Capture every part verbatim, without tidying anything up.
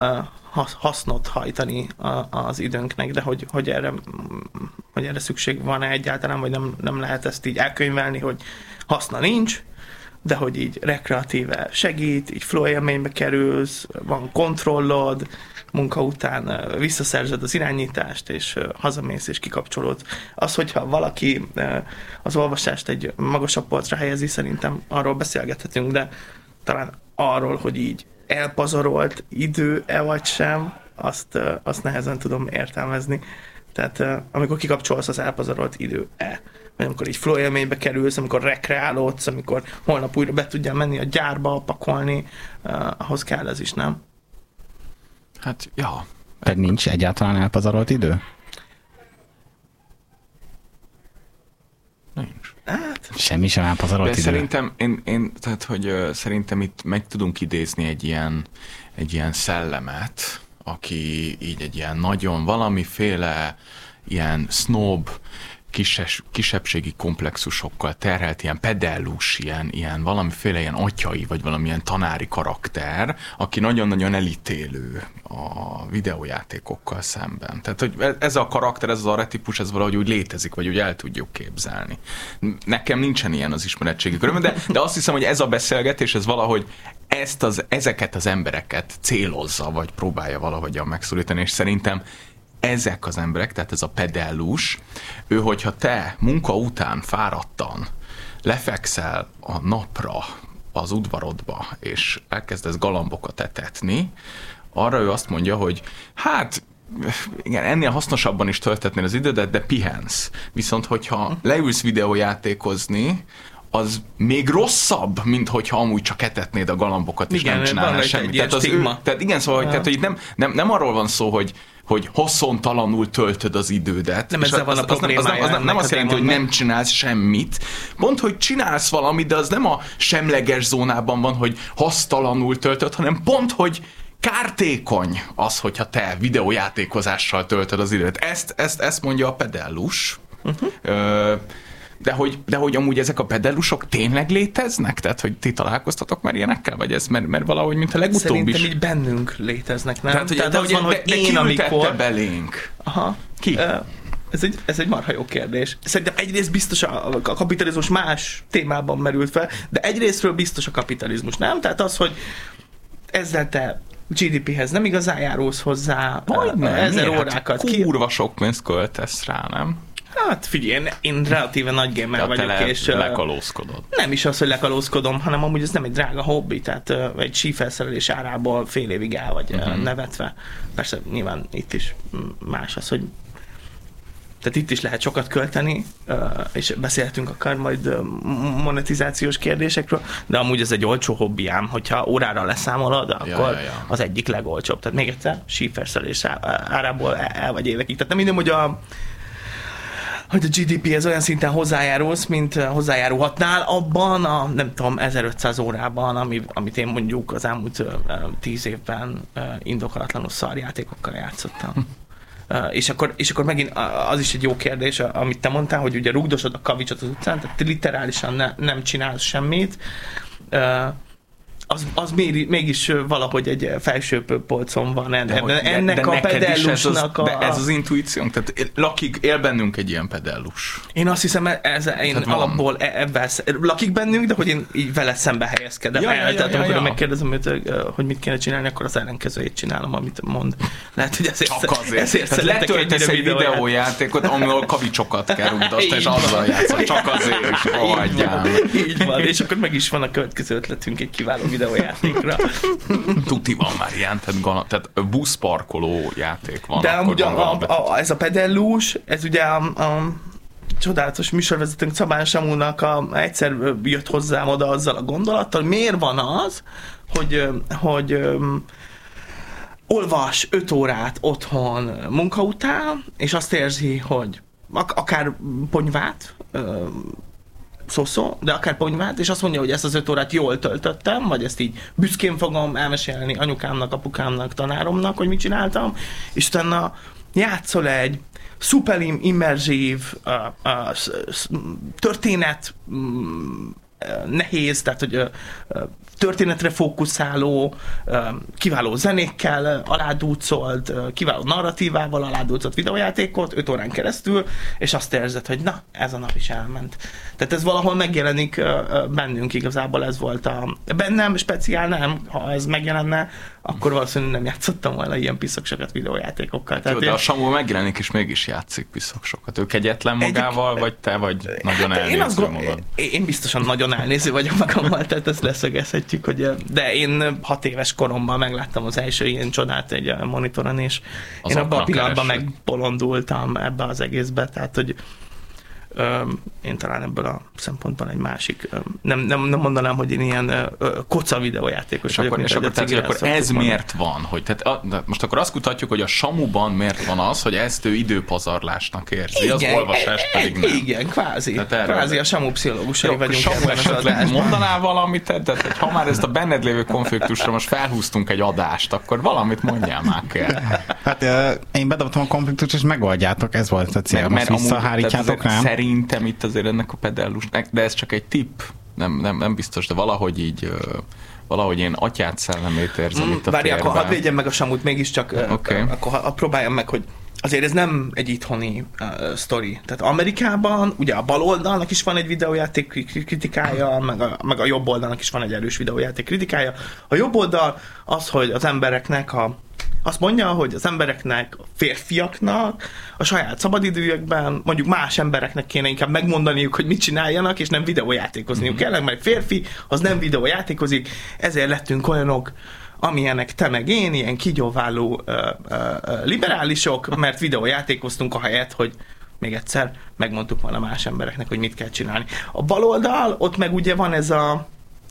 hasznot hajtani az időnknek, de hogy, hogy, erre, hogy erre szükség van-e egyáltalán, vagy nem, nem lehet ezt így elkönyvelni, hogy haszna nincs, de hogy így rekreatíve segít, így flow élménybe kerülsz, van kontrollod, munka után visszaszerzed az irányítást, és hazamész, és kikapcsolod. Az, hogyha valaki az olvasást egy magasabb polcra helyezi, szerintem arról beszélgethetünk, de talán arról, hogy így elpazarolt idő-e vagy sem, azt, azt nehezen tudom értelmezni. Tehát amikor kikapcsolsz, az elpazarolt idő-e? Vagy amikor így flow élménybe kerülsz, amikor rekreálódsz, amikor holnap újra be tudjál menni a gyárba, pakolni, ahhoz kell ez is, nem? Hát, ja. Tehát nincs egyáltalán elpazarolt idő? Nincs. Hát, semmi sem elpazarolt de idő. Szerintem, én, én, tehát, hogy uh, szerintem itt meg tudunk idézni egy ilyen, egy ilyen szellemet, aki így egy ilyen nagyon valamiféle ilyen snob, kises, kisebbségi komplexusokkal terhelt, ilyen pedellus, ilyen, ilyen valamiféle ilyen atyai, vagy valamilyen tanári karakter, aki nagyon-nagyon elítélő a videójátékokkal szemben. Tehát, hogy ez a karakter, ez az archetípus, ez valahogy úgy létezik, vagy úgy el tudjuk képzelni. Nekem nincsen ilyen az ismeretségi köröm, de, de azt hiszem, hogy ez a beszélgetés, ez valahogy ezt az, ezeket az embereket célozza, vagy próbálja valahogyan megszólítani, és szerintem ezek az emberek, tehát ez a pedellus, ő, hogyha te munka után fáradtan lefekszel a napra az udvarodba, és elkezdesz galambokat etetni, arra ő azt mondja, hogy hát igen, ennél hasznosabban is töltetnél az idődet, de pihensz. Viszont, hogyha leülsz videójátékozni, az még rosszabb, mint hogyha amúgy csak etetnéd a galambokat, és igen, nem csinálnál semmit. Tehát, az ő, tehát igen, szóval, hogy, tehát, hogy nem, nem, nem arról van szó, hogy hogy hosszontalanul töltöd az idődet. Nem ezzel van a problémája. Az, az, az, az nem azt jelenti, hogy nem csinálsz semmit. Pont, hogy csinálsz valamit, de az nem a semleges zónában van, hogy hasztalanul töltöd, hanem pont, hogy kártékony az, hogyha te videójátékozással töltöd az időt. Ezt, ezt, ezt mondja a pedellus. Uh-huh. Ö, De hogy, de hogy amúgy ezek a pedellusok tényleg léteznek? Tehát, hogy ti találkoztatok már ilyenekkel? Vagy ez, mert, mert valahogy, mint a legutóbb Szerintem is. Szerintem így bennünk léteznek, nem? Tehát, hogy, Tehát de, az de, van, hogy de, de én, ki amikor... belénk? Aha. Ki? Uh, ez, egy, ez egy marha jó kérdés. Szerintem egyrészt biztos a, a kapitalizmus más témában merült fel, de egyrésztről biztos a kapitalizmus, nem? Tehát az, hogy ezzel te gé dé péhez nem igazán járulsz hozzá, uh, ezer órákat. Hát, kurva sok pénzt költesz rá, nem? Hát figyelj, én, én relatíve nagy gamer vagyok, le, és... lekalózkodod. Nem is az, hogy lekalózkodom, hanem amúgy ez nem egy drága hobbi, tehát uh, egy sífelszerelés árából fél évig el vagy uh-huh. uh, nevetve. Persze nyilván itt is más az, hogy tehát itt is lehet sokat költeni, uh, és beszélhetünk akár majd uh, monetizációs kérdésekről, de amúgy ez egy olcsó hobbiám, hogyha órára leszámolod, akkor ja, ja, ja. az egyik legolcsóbb. Tehát még egyszer, sífelszerelés árából el, el vagy évekig. Tehát nem minden, hogy a hogy a gé dé péhez olyan szinten hozzájárulsz, mint hozzájárulhatnál abban a, nem tudom, ezerötszáz órában, ami, amit én mondjuk az elmúlt uh, tíz évben uh, indokolatlanul szarjátékokkal játszottam. uh, és, akkor, és akkor megint az is egy jó kérdés, amit te mondtál, hogy ugye rugdosod a kavicsot az utcán, tehát literálisan ne, nem csinálsz semmit, uh, az, az mégis valahogy egy felsőbb polcon van. De, de, ennek de, de a pedellusnak a... De ez az intuíciónk? Tehát lakik, él bennünk egy ilyen pedellus. Én azt hiszem, ez, én tehát alapból ebben lakik bennünk, de hogy én így vele szembe helyezkedem ja, el. Ja, ja, tehát ja, amikor ja. megkérdezem őt, hogy mit kéne csinálni, akkor az ellenkezőjét csinálom, amit mond. Lehet, hogy ezért, csak azért. ezért szeretek letöltesz egy videójátékot, ahol kavicsokat kell rúgdasni, és azzal játszol. Csak azért is rohadjál. Így van, és akkor meg is van a következő ötletünk egy kiváló videójátékra. Tuti van már ilyen, tehát, gal- tehát buszparkoló játék van. De amúgy a, a, a, ez a pedellus, ez ugye a, a csodálatos műsorvezetőnk Szabán Samúnak a, egyszer jött hozzám oda azzal a gondolattal, miért van az, hogy, hogy um, olvas öt órát otthon munka után, és azt érzi, hogy ak- akár ponyvát, um, szó-szó, de akár ponyvát, és azt mondja, hogy ezt az öt órát jól töltöttem, vagy ezt így büszkén fogom elmesélni anyukámnak, apukámnak, tanáromnak, hogy mit csináltam, és utána játszol egy szuper immerzív uh, uh, történet um, nehéz, tehát hogy történetre fókuszáló, kiváló zenékkel aládúcolt, kiváló narratívával aládúcolt videójátékot öt órán keresztül, és azt érzed, hogy na, ez a nap is elment. Tehát ez valahol megjelenik bennünk, igazából ez volt a... Bennem speciál nem, ha ez megjelenne, akkor valószínűleg nem játszottam volna ilyen piszoksokat videójátékokkal. Hát Tehát jó, de én... a Samu megjelenik, és mégis játszik piszoksokat. Ő kegyetlen magával, Egy... vagy te, vagy nagyon hát elnéző én azt gond... magad? Én biztosan nagyon elnéző vagyok magammal, tehát ezt leszögezhetjük, hogy... De én hat éves koromban megláttam az első ilyen csodát egy monitoron, és az én abban a pillanatban megbolondultam ebbe az egészbe, tehát hogy Öm, én talán ebből a szempontból egy másik, öm, nem, nem, nem mondanám, hogy én ilyen ö, koca videójátékos vagyok. Akkor, és akkor, tehát, akkor ez mondani. Miért van? Hogy, tehát, a, most akkor azt kutatjuk, hogy a Samuban miért van az, hogy ezt ő időpazarlásnak érzi, igen, az olvasás e, pedig nem. Igen, kvázi. Kvázi a Samu pszichológusai vagyunk Samu ebben az adásban. Mondanál valamit? Tehát, hogy ha már ezt a benned lévő konfliktusra most felhúztunk egy adást, akkor valamit mondjál már kell. Hát én bedobtam a konfliktust, és megoldjátok, ez volt a cél. Most visszahárítjátok rám. Szerintem itt azért ennek a pedállusnak, de ez csak egy tipp, nem, nem, nem biztos, de valahogy így, valahogy én atyát szellemét érzem mm, itt a Várj, akkor hadd védjem meg a Samut, mégiscsak, okay. akkor ha, próbáljam meg, hogy azért ez nem egy itthoni uh, sztori. Tehát Amerikában ugye a bal oldalnak is van egy videójáték kritikája, meg a, meg a jobb oldalnak is van egy erős videójáték kritikája. A jobb oldal az, hogy az embereknek a azt mondja, hogy az embereknek, a férfiaknak a saját szabadidőjükben mondjuk más embereknek kéne inkább megmondaniuk, hogy mit csináljanak, és nem videójátékozniuk mm-hmm. kell, mert férfi az nem videójátékozik, ezért lettünk olyanok, amilyenek te meg én, ilyen kigyóváló uh, uh, liberálisok, mert videójátékoztunk ahelyett, hogy még egyszer megmondtuk volna más embereknek, hogy mit kell csinálni. A bal oldal, ott meg ugye van ez a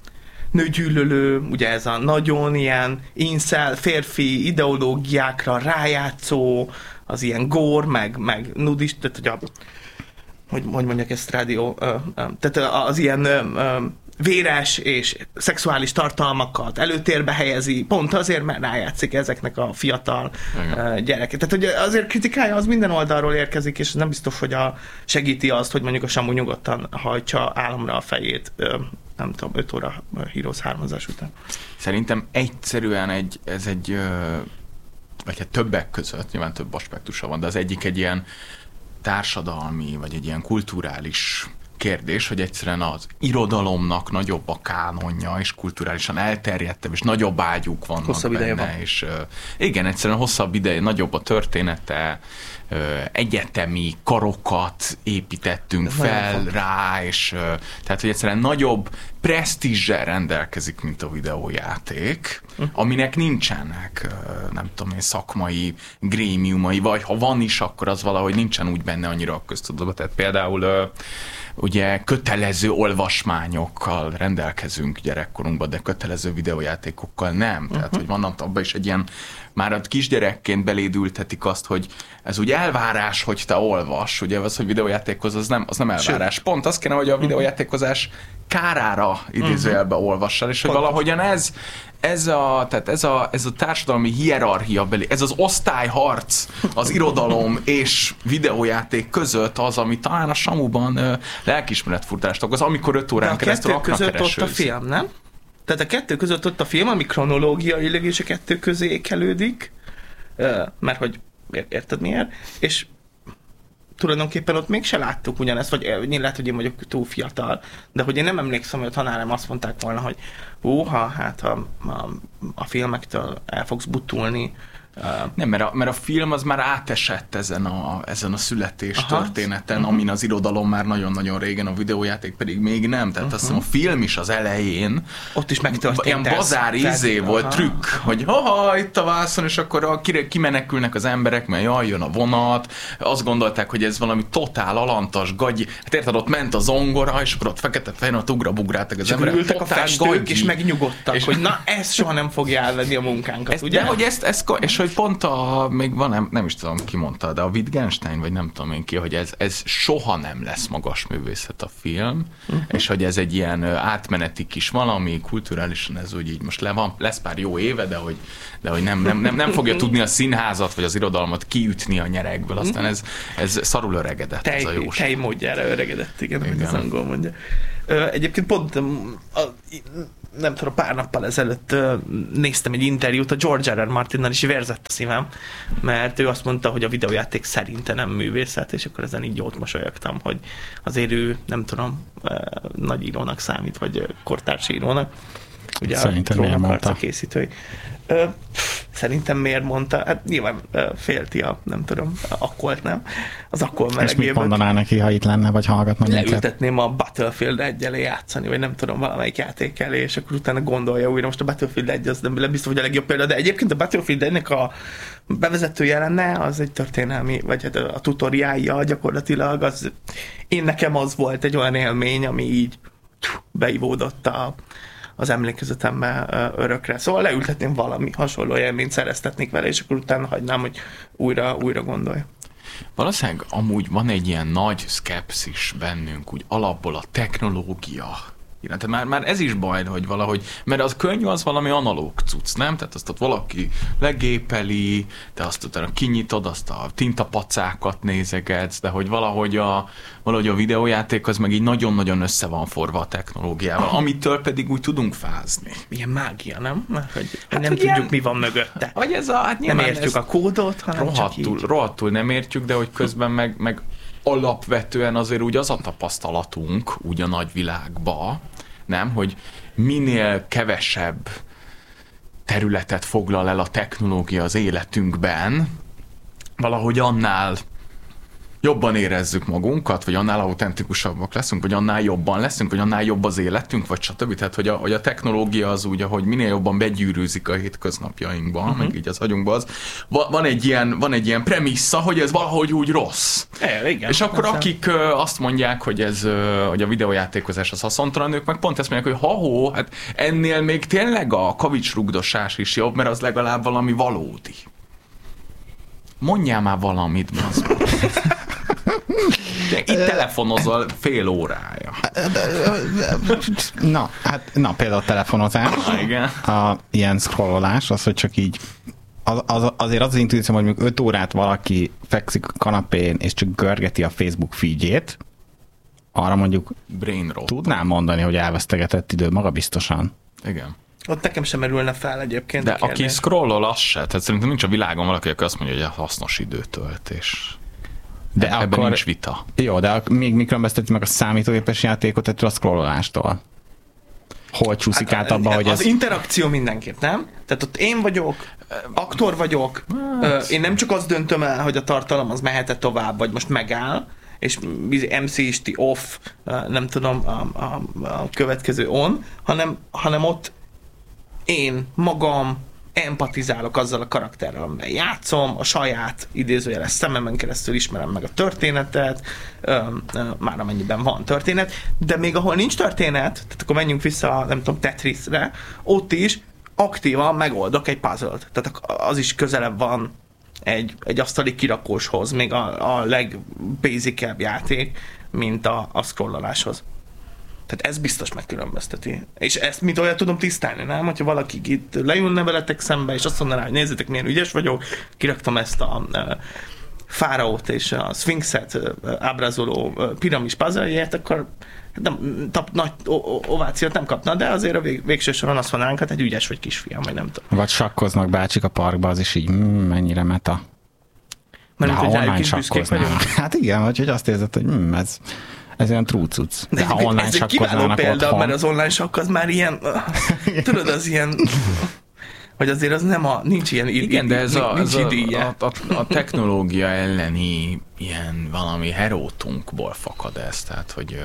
nőgyűlölő, ugye ez a nagyon ilyen incel, férfi ideológiákra rájátszó, az ilyen gór, meg, meg nudist, tehát hogy, a, hogy, hogy mondjak ezt rádió, ö, ö, tehát az ilyen ö, ö, véres és szexuális tartalmakat előtérbe helyezi, pont azért, mert rájátszik ezeknek a fiatal uh, gyerekek. Tehát hogy azért kritikája az minden oldalról érkezik, és nem biztos, hogy a, segíti azt, hogy mondjuk a Samu nyugodtan hajtsa álomra a fejét, uh, nem tudom, öt óra Heroes hármazás után. Szerintem egyszerűen egy, ez egy, vagy hát többek között, nyilván több aspektusa van, de az egyik egy ilyen társadalmi, vagy egy ilyen kulturális kérdés, hogy egyszerűen az irodalomnak nagyobb a kánonja, és kulturálisan elterjedtebb, és nagyobb ágyúk vannak hosszabb benne. Van. És uh, igen, egyszerűen hosszabb ideje, nagyobb a története, uh, egyetemi karokat építettünk ez fel rá, és uh, tehát, hogy egyszerűen nagyobb presztízsel rendelkezik, mint a videójáték, uh. aminek nincsenek, uh, nem tudom én, szakmai grémiumai, vagy ha van is, akkor az valahogy nincsen úgy benne annyira a köztudatban. Tehát például uh, ugye kötelező olvasmányokkal rendelkezünk gyerekkorunkban, de kötelező videójátékokkal nem. Tehát, uh-huh. hogy van abban is egy ilyen, már a kisgyerekként belédültetik azt, hogy ez úgy elvárás, hogy te olvas. Ugye az, hogy videójátékoz, az nem, az nem elvárás. Sőt. Pont azt kéne, hogy a videójátékozás kárára idézőjelbe uh-huh. olvassal, és hogy valahogyan ez, ez a, tehát ez a, ez a társadalmi hierarchia belé, ez az osztályharc az irodalom és videójáték között az, ami talán a Samuban uh, lelkiismeretfurdalást okoz, amikor öt órán keresztül akna keresőz. között ott a film, nem? Tehát a kettő között ott a film, ami kronológiailag is a kettő közé ékelődik, uh, mert hogy érted miért? És tulajdonképpen ott mégse láttuk ugyanezt, vagy lehet, hogy én vagyok túl fiatal, de hogy én nem emlékszem, hogy a tanárem azt mondták volna, hogy húha, hát a, a, a filmektől el fogsz butulni. Nem, mert a, mert a film az már átesett ezen a, ezen a születés Aha. történeten, uh-huh. amin az irodalom már nagyon-nagyon régen, a videójáték pedig még nem. Tehát uh-huh. azt hiszem a film is az elején ott is megtörtént. Ilyen bazár izé volt, aha. trükk, hogy haha, itt a vászon, és akkor a, kimenekülnek az emberek, mert jaj, jön a vonat. Azt gondolták, hogy ez valami totál alantas, gagyi. Hát érted, ott ment a zongora, és akkor ott fekete-fehér, ott ugrabugráltak az és emberek. És ültek a festők, és megnyugodtak, és hogy na, ez soha nem fogja elvenni a munkánkat, ez, ugye? De hogy ezt, ezt, és hogy pont a, még van, nem, nem is tudom ki mondta, de a Wittgenstein, vagy nem tudom én ki, hogy ez, ez soha nem lesz magas művészet a film, uh-huh. és hogy ez egy ilyen átmeneti kis valami, kulturálisan ez úgy így most le van, lesz pár jó éve, de hogy, de hogy nem, nem, nem, nem fogja tudni a színházat, vagy az irodalmat kiütni a nyerekből, aztán ez, ez szarul öregedett, tej, ez a jóság. Tej módjára öregedett, igen, igen. Az angol mondja. Egyébként pont a, nem tudom, pár nappal ezelőtt néztem egy interjút, a George R R. Martinnal is vérzett a szívem, mert ő azt mondta, hogy a videójáték szerinte nem művészet, és akkor ezen így jót mosolyogtam, hogy azért ő, nem tudom, nagy írónak számít, vagy kortárs írónak. Ugye szerintem a miért mondta? Készítői. Ö, szerintem miért mondta? Hát nyilván ö, félti a, nem tudom, akkolt, nem? Az akkor melegéből. És mit mondaná neki, ha itt lenne, vagy hallgatna minket? Leültetném a Battlefield egy elé játszani, vagy nem tudom, valamelyik játék elé, és akkor utána gondolja újra, most a Battlefield egy az nem biztos, hogy a legjobb példa, de egyébként a Battlefield egynek a bevezetője lenne, az egy történelmi, vagy hát a tutoriálja gyakorlatilag, az én nekem az volt egy olyan élmény, ami így beivódott a az emlékezetembe örökre. Szóval leültetném valami hasonló élményt, szereztetnék vele, és akkor utána hagynám, hogy újra, újra gondolja. Valószínűleg amúgy van egy ilyen nagy szkepszis bennünk, úgy alapból a technológia. Tehát már, már ez is baj, hogy valahogy, mert az könyv az valami analóg cucc, nem? Tehát azt ott valaki legépeli, de azt utána kinyitod, azt a tintapacákat nézegetsz, de hogy valahogy a, valahogy a videójáték az meg így nagyon-nagyon össze van forva a technológiával, amitől pedig úgy tudunk fázni. Ilyen mágia, nem? Mert, hogy hát, nem hogy tudjuk, ilyen, mi van mögötte. Vagy ez a, hát nem értjük a kódot, hanem rohadtul, csak így. Rohadtul nem értjük, de hogy közben meg, meg alapvetően azért úgy az a tapasztalatunk úgy a nagyvilágba, nem, hogy minél kevesebb területet foglal el a technológia az életünkben, valahogy annál jobban érezzük magunkat, vagy annál autentikusabbak leszünk, vagy annál jobban leszünk, vagy annál jobb az életünk, vagy stb. Tehát, hogy a, hogy a technológia az úgy, ahogy minél jobban begyűrűzik a hétköznapjainkba, uh-huh. meg így az agyunkba, az van egy ilyen, van egy ilyen premissza, hogy ez valahogy úgy rossz. É, igen, és akkor akik ö, azt mondják, hogy ez ö, hogy a videójátékozás az haszontalan, ők meg pont ezt mondják, hogy ha-hó, hát ennél még tényleg a kavicsrugdosás is jobb, mert az legalább valami valódi. Mondjál már valamit, az. De itt telefonozol fél órája. Na, hát, na például a telefonozás, na, igen. A ilyen scrollolás, az, hogy csak így az, az, azért az az intuícióm, hogy mondjuk öt órát valaki fekszik a kanapén, és csak görgeti a Facebook feedjét, arra mondjuk tudnám mondani, hogy elvesztegetett idő maga biztosan. Igen. Ott nekem sem merülne fel egyébként. De aki scrollol, az se. Tehát szerintem nincs a világon valaki, aki azt mondja, hogy a hasznos időtöltés. De ebben akkor, nincs vita. Jó, de még mi különbözteti meg a számítógépes játékot ettől a scrollolástól? Hol csúszik hát, át abba, hogy az ez... interakció mindenképp, nem? Tehát ott én vagyok, aktor vagyok, hát. Én nem csak azt döntöm el, hogy a tartalom az mehet-e tovább, vagy most megáll, és em cé is ti off, nem tudom, a, a, a következő on, hanem, hanem ott én magam empatizálok azzal a karakterrel, amivel játszom, a saját idézőjeles szememen keresztül ismerem meg a történetet, ö, ö, már amennyiben van történet, de még ahol nincs történet, tehát akkor menjünk vissza, nem tudom, Tetrisre, ott is aktívan megoldok egy puzzle-t. Tehát az is közelebb van egy, egy asztali kirakóshoz, még a, a legbasicebb játék, mint a, a scrolloláshoz. Tehát ez biztos megkülönbözteti. És ezt mint olyan tudom tisztálni, nem? Hogyha valaki itt leülne veletek szembe, és azt mondaná, hogy nézzétek, milyen ügyes vagyok, kiraktam ezt a uh, fáraót és a szfinxet uh, ábrázoló uh, piramis puzzle-jét, akkor nem, tap, nagy ovációt nem kapna, de azért a vég, végső soron azt mondanánk, hát egy ügyes vagy kisfiam, vagy nem tudom. Vagy sakkoznak bácsik a parkba, az is így, mm, mennyire meta. Mert úgy, hogy rájuk is büszkék vagyunk. Hát igen, vagy hogy azt érzed, hogy mm, ez... Ez olyan trúcuc. De, de ha online ez egy kiváló példa, otthon. Mert az online sakk az már ilyen, tudod, az ilyen, hogy azért az nem a, nincs ilyen id- igen, de ez nincs, a, nincs ez idíje. A, a, a technológia elleni ilyen valami herótunkból fakad ez, tehát, hogy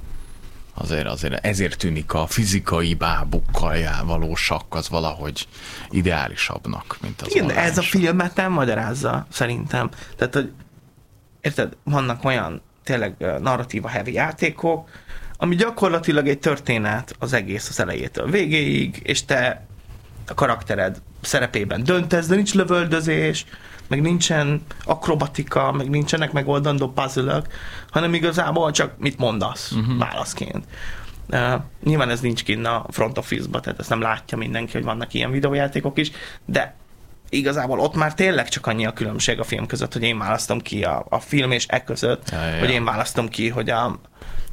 azért, azért ezért tűnik a fizikai bábukkal való sakk az valahogy ideálisabbnak, mint az igen, de ez sakk. a filmet nem magyarázza, szerintem. Tehát, hogy érted, vannak olyan tényleg narratíva heavy játékok, ami gyakorlatilag egy történet az egész az elejétől végéig, és te a karaktered szerepében döntesz, de nincs lövöldözés, meg nincsen akrobatika, meg nincsenek megoldandó puzzle-ök, hanem igazából csak mit mondasz uh-huh. válaszként. Uh, nyilván ez nincs kinn a front office-ba, tehát ezt nem látja mindenki, hogy vannak ilyen videójátékok is, de igazából ott már tényleg csak annyi a különbség a film között, hogy én választom ki a, a film és e között, ja, ja. hogy én választom ki, hogy a,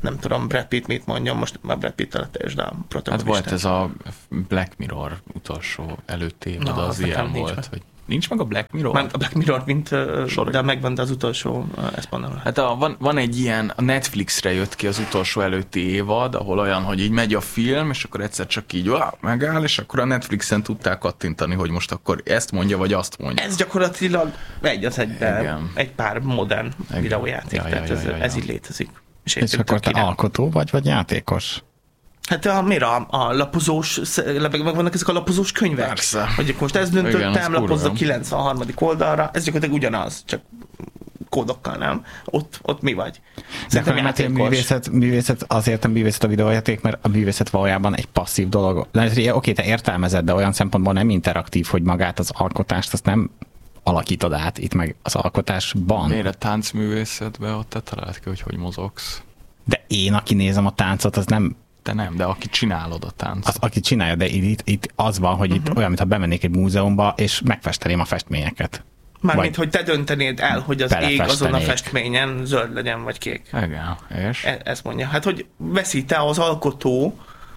nem tudom, Brad Pitt mit mondjon, most már Brad Pitt alatt és a protagonistát. Hát volt ez a Black Mirror utolsó előtt évad, Na, az az ilyen nekem volt, nincs hogy nincs meg a Black Mirror? Már a Black Mirror, mint, Sorry. de megvan, de az utolsó, ezt mondom. Hát a, van, van egy ilyen, a Netflixre jött ki az utolsó előtti évad, ahol olyan, hogy így megy a film, és akkor egyszer csak így wow, megáll, és akkor a Netflixen tudták kattintani, hogy most akkor ezt mondja, vagy azt mondja. Ez gyakorlatilag egy az egyben, Igen. egy pár modern Igen. videójáték, Ja, ja, tehát ja, ez, ja, ja. ez így létezik. És, És akkor te király. alkotó vagy, vagy játékos? Hát a, miért a, a lapozós, meg vannak ezek a lapozós könyvek? Persze. Hogy akkor most ezt Igen, az döntöttem, lapozz a kurva. kilencvenharmadik oldalra, ez gyakorlatilag ugyanaz, csak kódokkal, nem? Ott, ott mi vagy? De Szerintem akkor nem, játékos. művészet, művészet, azért nem művészet a videójáték, mert a művészet valójában egy passzív dolog. Oké, okay, te értelmezed, de olyan szempontból nem interaktív, hogy magát az alkotást, azt nem alakítod át itt meg az alkotásban. Miért a táncművészetben ott te találd ki, hogy hogy mozogsz? De én, aki nézem a táncot, az nem Te nem, de aki csinálod a táncot. az, aki csinálja, de itt, itt az van, hogy uh-huh. itt olyan, mintha bemennék egy múzeumba, és megfesteném a festményeket. Mármint, Vagy hogy te döntenéd el, hogy az ég azon a belefestenék. festményen zöld legyen, vagy kék. Igen, és? E- ezt mondja. Hát, hogy veszít-e az alkotó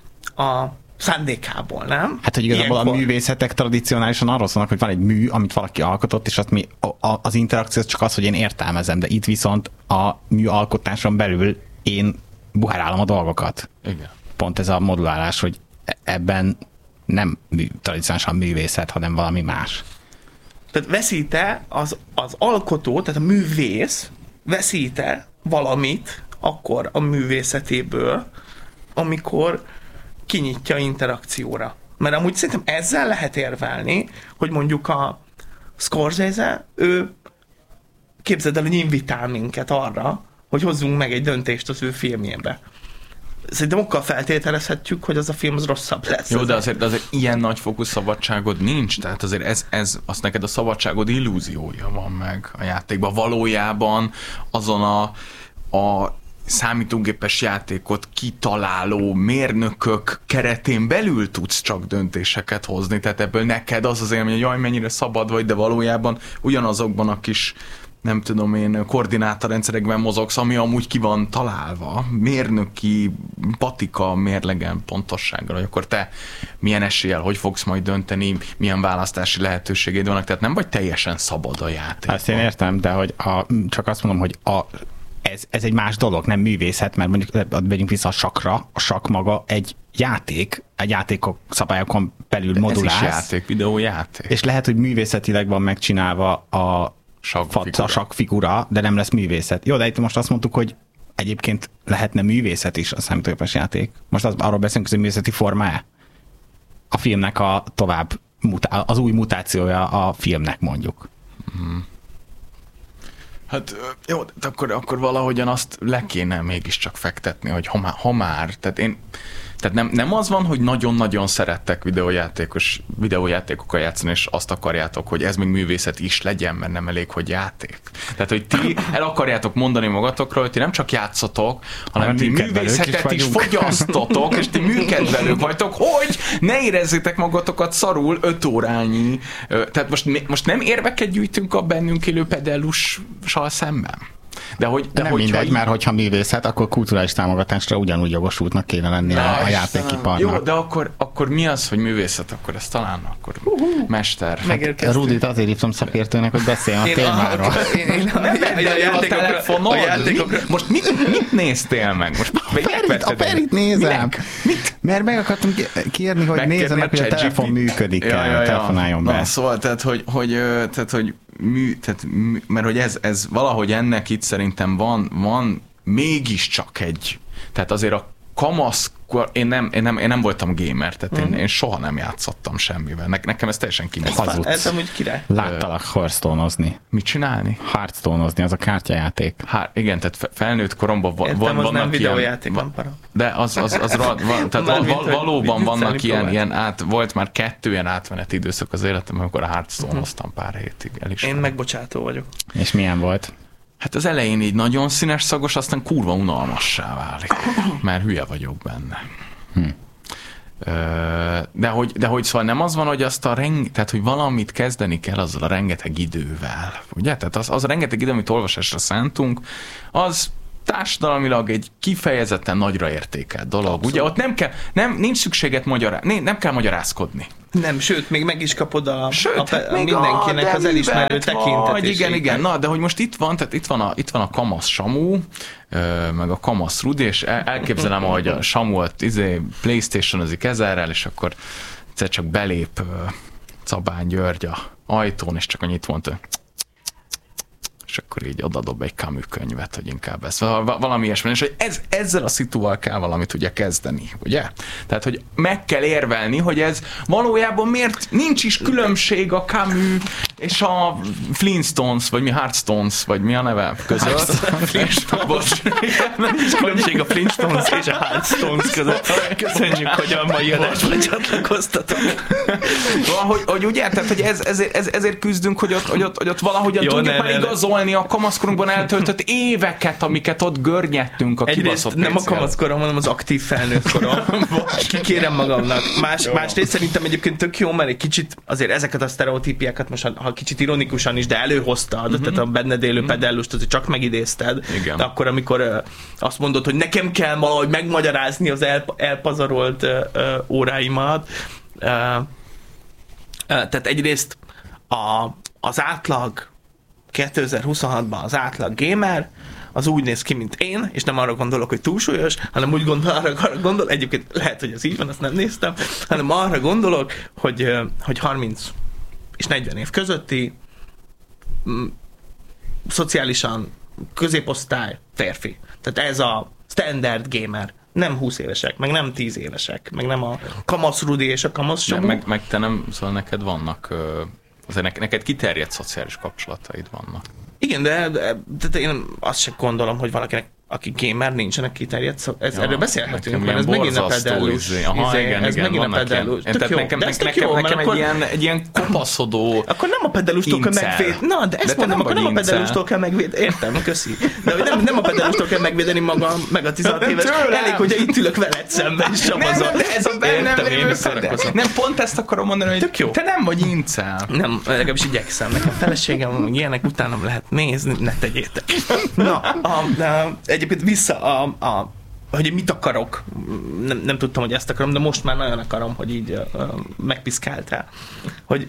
a szándékából, nem? Hát, hogy igazából Ilyenkor. a művészetek tradicionálisan arról szólnak, hogy van egy mű, amit valaki alkotott, és azt mi, a, a, az interakció az csak az, hogy én értelmezem, de itt viszont a mű alkotáson belül én buhárálom a dolgokat. Igen. Pont ez a modulálás, hogy ebben nem mű, tradicionálisan művészet, hanem valami más. Tehát veszít-e az, az alkotó, tehát a művész veszít-e valamit akkor a művészetéből, amikor kinyitja interakcióra. Mert amúgy szerintem ezzel lehet érvelni, hogy mondjuk a Scorsese, ő képzeld el, hogy invitál minket arra, hogy hozzunk meg egy döntést az ő filmjébe. Szerintem okkal feltételezhetjük, hogy az a film az rosszabb lesz. Jó, de azért, de azért ilyen nagyfokú szabadságod nincs, tehát azért ez, ez, az neked a szabadságod illúziója van meg a játékban. Valójában azon a, a számítógépes játékot kitaláló mérnökök keretén belül tudsz csak döntéseket hozni, tehát ebből neked az az élmény, hogy jaj, mennyire szabad vagy, de valójában ugyanazokban a kis nem tudom én, koordinátorrendszerekben mozogsz, ami amúgy ki van találva, mérnöki patika mérlegen pontossággal, hogy akkor te milyen eséllyel, hogy fogsz majd dönteni, milyen választási lehetőségeid vannak, tehát nem vagy teljesen szabad a játék. Ezt én értem, de hogy a, csak azt mondom, hogy a, ez, ez egy más dolog, nem művészet, mert mondjuk vegyünk vissza a sakra, a sakk maga egy játék, egy játékok szabályokon belül modulálsz. Ez is játék, videójáték. És lehet, hogy művészetileg van megcsinálva a Sakkfigura. a sakkfigura, de nem lesz művészet. Jó, de itt most azt mondtuk, hogy egyébként lehetne művészet is a számítógépes játék. Most az, arról beszélünk, hogy művészeti formája. A filmnek a tovább, az új mutációja a filmnek mondjuk. Mm. Hát jó, de akkor, akkor valahogyan azt le kéne mégiscsak fektetni, hogy ha már, ha már tehát én Tehát nem, nem az van, hogy nagyon-nagyon szerettek videójátékos, videójátékokkal játszani, és azt akarjátok, hogy ez még művészet is legyen, mert nem elég, hogy játék. Tehát, hogy ti el akarjátok mondani magatokról, hogy ti nem csak játszotok, hanem hanem ti műkedvelők művészetet is is, is vagyunk. fogyasztotok, és ti műkedvelők vagytok, hogy ne érezzétek magatokat szarul öt órányi. Tehát most, most nem érveket gyűjtünk a bennünk élő pedellussal szemben. De hogy, de nem hogyha mindegy, így... mert hogyha művészet, akkor kulturális támogatásra ugyanúgy jogosultnak kéne lenni Na, a, a Istenem. játékiparnak. Jó, de akkor, akkor mi az, hogy művészet? Akkor ez talán akkor uh-huh. mester. Megérkeztünk. Rudit azért hívtam szakértőnek, hogy beszéljen a Én témáról. a- én- én a- Nem a- a- a a játékokra- telefonod? a játékokra- Mi? Most mit, mit néztél meg? Most A Ferit, a Ferit nézem. Minek? Mit? Mert meg akartam ki- kérni, hogy Megkérni nézzenek, hogy a ChatGPT. telefon működik Ja, el, ja, ja. telefonáljon be. Na, szóval, tehát, hogy, hogy, ö, tehát, hogy mű, tehát, mű, mert hogy ez, ez valahogy ennek itt szerintem van, van mégiscsak egy, tehát azért a kamaszkor, én nem, én nem, én nem voltam gamer, tehát én, én soha nem játszottam semmivel. Ne, nekem ez teljesen kimegy. Hazudsz. Ez amúgy király. Láttalak Hearthstone-ozni. Mit csinálni? Hearthstone-ozni, az a kártyajáték. Hát igen, tehát fe- felnőtt koromban va- Értem, van, az nem vannak videójáték, ilyen, nem para. de az, az, az ra- van, tehát val, Mármint, val, hogy valóban viccelni vannak ilyen, próbált. ilyen át, volt már kettő ilyen átmeneti időszak az életemben, amikor a Hearthstone-oztam pár hétig. El is Én van. megbocsátó vagyok. És milyen volt? Hát az elején így nagyon színes szagos, aztán kurva unalmassá válik, mert hülye vagyok benne. Hm. Ö, De hogy, de hogy szóval nem az van, hogy azt a reng, tehát hogy valamit kezdeni kell azzal a rengeteg idővel, ugye? Tehát az, az a rengeteg idő, amit olvasásra szántunk, az társadalmilag egy kifejezetten nagyra értékelt dolog. Abszolút. Ugye ott nem kell, nem, nincs szükséget magyará, nem, nem kell magyarázkodni. Nem, sőt, még meg is kapod a, sőt, a, a, a mindenkinek a, az elismerő tekintetét. Igen, igen, na, de hogy most itt van, tehát itt van a, itt van a kamasz Samu, meg a kamasz Rudi, és elképzelem, hogy a Samu ott izé PlayStation-ozik ezerrel, és akkor egyszer csak belép Cabán György a ajtón, és csak annyit mondta, és akkor így odadob egy Camus könyvet, hogy inkább ez valami ilyesmi, és hogy ez, ezzel a szituval kell valamit ugye kezdeni, ugye? Tehát, hogy meg kell érvelni, hogy ez valójában miért nincs is különbség a Camus és a Flintstones, vagy mi Hearthstones, vagy mi a neve között. Flintstones. Nincs különbség a Flintstones és a Hearthstones között. Köszönjük, hogy a mai adásban csatlakoztatok. hogy, hogy ugye, tehát, hogy ez, ezért, ez, ezért küzdünk, hogy ott, hogy ott, hogy ott valahogyan Jó, tudjuk már igazolni a kamaszkorunkban eltöltött éveket, amiket ott görnyettünk a kibaszott pénzzel. Nem a kamaszkorom, hanem az aktív felnőtt korom. Kikérem magamnak. Más, másrészt szerintem egyébként tök jó, mert egy kicsit azért ezeket a sztereotípiákat most, ha kicsit ironikusan is, de előhoztad, uh-huh. tehát a benned élő uh-huh. pedellust, azért csak megidézted. Igen. De akkor, amikor uh, azt mondod, hogy nekem kell valahogy megmagyarázni az el, elpazarolt uh, uh, óráimat. Uh, uh, tehát egyrészt a, az átlag kétezer-huszonhatban az átlag gamer az úgy néz ki, mint én, és nem arra gondolok, hogy túlsúlyos, hanem úgy gondol, arra, arra gondol, egyébként lehet, hogy ez így van, azt nem néztem, hanem arra gondolok, hogy, hogy harminc és negyven év közötti m, szociálisan középosztály férfi. Tehát ez a standard gamer. Nem húsz évesek, meg nem tíz évesek, meg nem a kamasz Rudi és a kamasz Samu. Meg, meg te nem, szóval neked vannak... Ö... Azért neked kiterjedt szociális kapcsolataid vannak. Igen, de, de, de én azt sem gondolom, hogy valakinek, aki gamer, nincsenek kiterjedt szociális. Ez, ja, erről beszélhetünk, mert ez megint a pedellus. Izé. Aha, igen, ez igen, megint a pedellus. Tök jó, nekem, de ez tök jó, nekem egy, akkor, ilyen, egy ilyen kopaszodó akkor nem a pedellustól kell megvédeni. Na, de ezt de mondom, akkor nem a pedellustól kell megvédeni. Értem, köszi. De nem, nem a pedellustól kell megvédeni magam, meg a tizenhat éves. Elég, hogy itt ülök veled szemben, és csapazol. Nem, de ez a bennem lévő Nem, pont ezt akarom mondani, hogy te nem vagy incel. Nem, legalábbis igyekszem. Nekem feleségem, ilyenek utánam lehet nézni, ne tegyétek. Na, egyébként vissza a, a, hogy mit akarok, nem, nem tudtam, hogy ezt akarom, de most már nagyon akarom, hogy így uh, megpiszkáltál. Hogy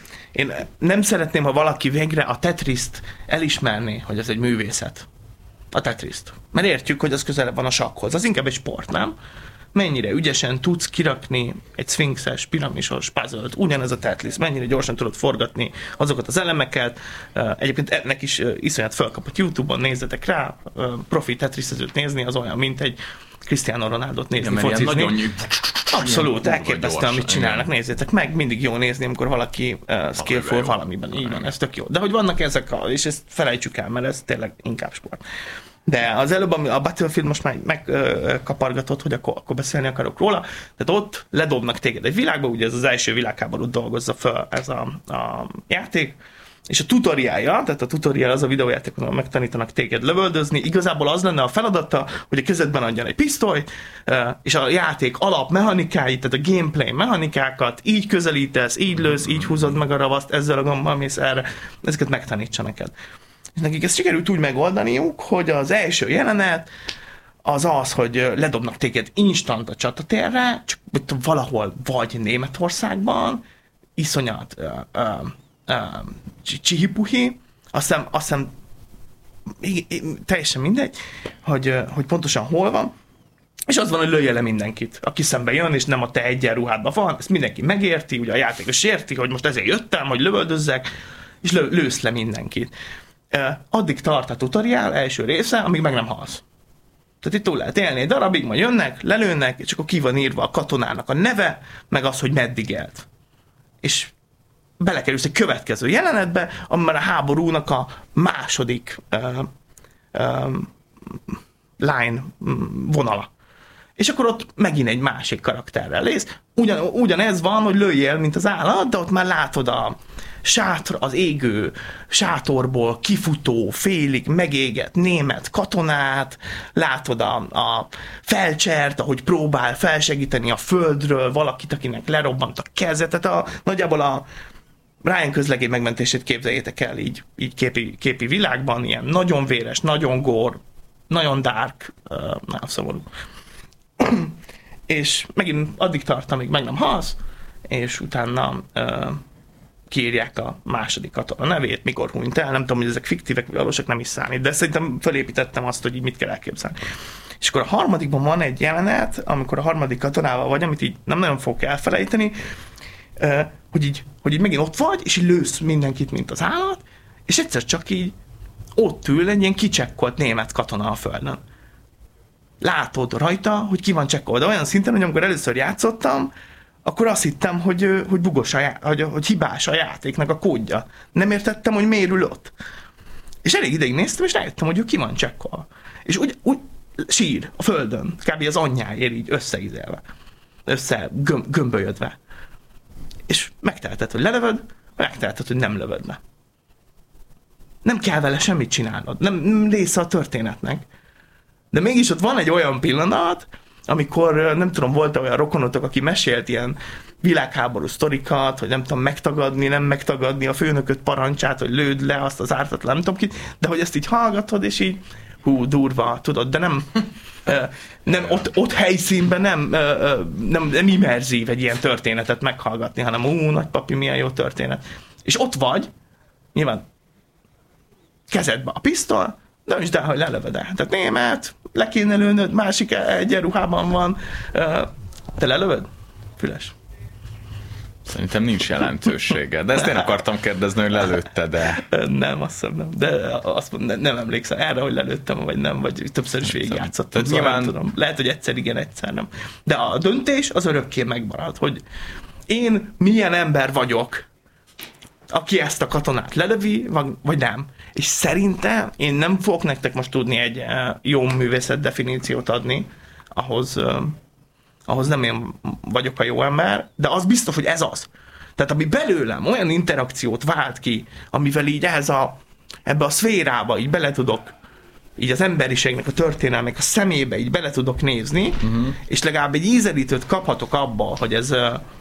én nem szeretném, ha valaki végre a Tetriszt elismerné, hogy ez egy művészet. A Tetriszt. Mert értjük, hogy az közelebb van a sakkhoz. Az inkább egy sport, nem? Mennyire ügyesen tudsz kirakni egy szfinxes, piramisos puzzle-t, ugyanez a Tetris, mennyire gyorsan tudod forgatni azokat az elemeket. Egyébként ennek is iszonyat felkapott YouTube-on, nézzetek rá, profi Tetrisezőt nézni, az olyan, mint egy Cristiano Ronaldot nézni, igen, focizni. Nagyon nyug... Abszolút, elképesztő, amit csinálnak, igen. Nézzétek meg, mindig jó nézni, amikor valaki uh, skillful jó. valamiben, így van, ez tök jó. De hogy vannak ezek, a, és ezt felejtsük el, mert ez tényleg inkább sport. De az előbb a Battlefield most már megkapargatott, hogy akkor, akkor beszélni akarok róla. Tehát ott ledobnak téged egy világba, ugye ez az első világháborút dolgozza föl ez a, a játék, és a tutoriálja, tehát a tutoriál az a videójáték, ahol megtanítanak téged lövöldözni, igazából az lenne a feladata, hogy a kezedben adjan egy pisztolyt, és a játék alapmechanikáit, tehát a gameplay mechanikákat, így közelítesz, így lősz, így húzod meg a ravaszt, ezzel a gombbal mész erre, ezeket megtanítsa neked. És nekik ezt sikerült úgy megoldaniuk, hogy az első jelenet az az, hogy ledobnak téged instant a csatatérre, csak valahol vagy Németországban, iszonyat uh, uh, uh, csihipuhi, azt hiszem, azt hiszem teljesen mindegy, hogy, uh, hogy pontosan hol van, és az van, hogy lője le mindenkit, aki szembe jön, és nem a te egyenruhádban van, ezt mindenki megérti, ugye a játékos érti, hogy most ezért jöttem, hogy lövöldözzek, és lő, lősz le mindenkit. Uh, addig tart a tutoriál első része, amíg meg nem halsz. Tehát itt túl lehet élni egy darabig, majd jönnek, lelőnek, és akkor ki van írva a katonának a neve, meg az, hogy meddig élt. És belekerülsz egy következő jelenetbe, amiben a háborúnak a második uh, uh, line vonala. És akkor ott megint egy másik karakterrel lész. Ugyan, ugyanez van, hogy lőjél, mint az állat, de ott már látod a sátor, az égő sátorból kifutó, félig megégett német katonát, látod a, a felcsert, ahogy próbál felsegíteni a földről valakit, akinek lerobbant a keze. Tehát a, nagyjából a Ryan közlegény megmentését képzeljétek el így, így képi, képi világban, ilyen nagyon véres, nagyon gór, nagyon dark, uh, nagyon szomorú. És megint addig tart, amíg meg nem halsz, és utána uh, kiírják a második katona nevét, mikor hunyt el, nem tudom, hogy ezek fiktívek, vagy valósak, nem is számít, de szerintem felépítettem azt, hogy így mit kell elképzelni. És akkor a harmadikban van egy jelenet, amikor a harmadik katonával vagy, amit így nem nagyon fogok elfelejteni, uh, hogy, így, hogy így megint ott vagy, és így lősz mindenkit, mint az állat, és egyszer csak így ott ül egy ilyen kicsekkolt német katona a földön. Látod rajta, hogy ki van csekkolva, olyan szinten, hogy amikor először játszottam, akkor azt hittem, hogy, hogy bugos a já- hogy, hogy hibás a játéknak a kódja. Nem értettem, hogy miért ül ott. És elég ideig néztem, és rájöttem, hogy ő ki van csekkolva. És úgy, úgy sír a földön, kb. Az anyjáért így összeizelve, össze göm, gömbölyödve. És megteheted, hogy lelövöd, megteheted, hogy nem lövöd le. Nem kell vele semmit csinálnod, nem, nem része a történetnek. De mégis ott van egy olyan pillanat, amikor, nem tudom, volt olyan rokonotok, aki mesélt ilyen világháború sztorikat, hogy nem tudom megtagadni, nem megtagadni a főnököt parancsát, hogy lőd le azt az ártatlan, nem tudom ki, de hogy ezt így hallgatod, és így hú, durva, tudod, de nem, nem ott, ott helyszínben nem, nem, nem immerzív egy ilyen történetet meghallgatni, hanem ú, nagypapi, milyen jó történet. És ott vagy, nyilván kezedbe a pisztol, döntsd el, hogy lelövöd el. Tehát német, le kéne lőnöd, másik egyenruhában van. Te lelövöd? Füles. Szerintem nincs jelentősége. De ezt én akartam kérdezni, hogy lelőtte, de... Nem, azt hiszem nem. De azt mondom, nem emlékszem erre, hogy lelőttem, vagy nem, vagy többször is végigjátszottam. Szóval nyilván... nem tudom. Lehet, hogy egyszer igen, egyszer nem. De a döntés az örökké megmarad, hogy én milyen ember vagyok, aki ezt a katonát lelövi, vagy nem. És szerintem én nem fogok nektek most tudni egy jó művészet definíciót adni, ahhoz, ahhoz nem én vagyok a jó ember, de az biztos, hogy ez az. Tehát ami belőlem olyan interakciót vált ki, amivel így ez a, ebbe a szférába így bele tudok, így az emberiségnek, a történelmek a szemébe így bele tudok nézni, uh-huh. és legalább egy ízelítőt kaphatok abba, hogy ez,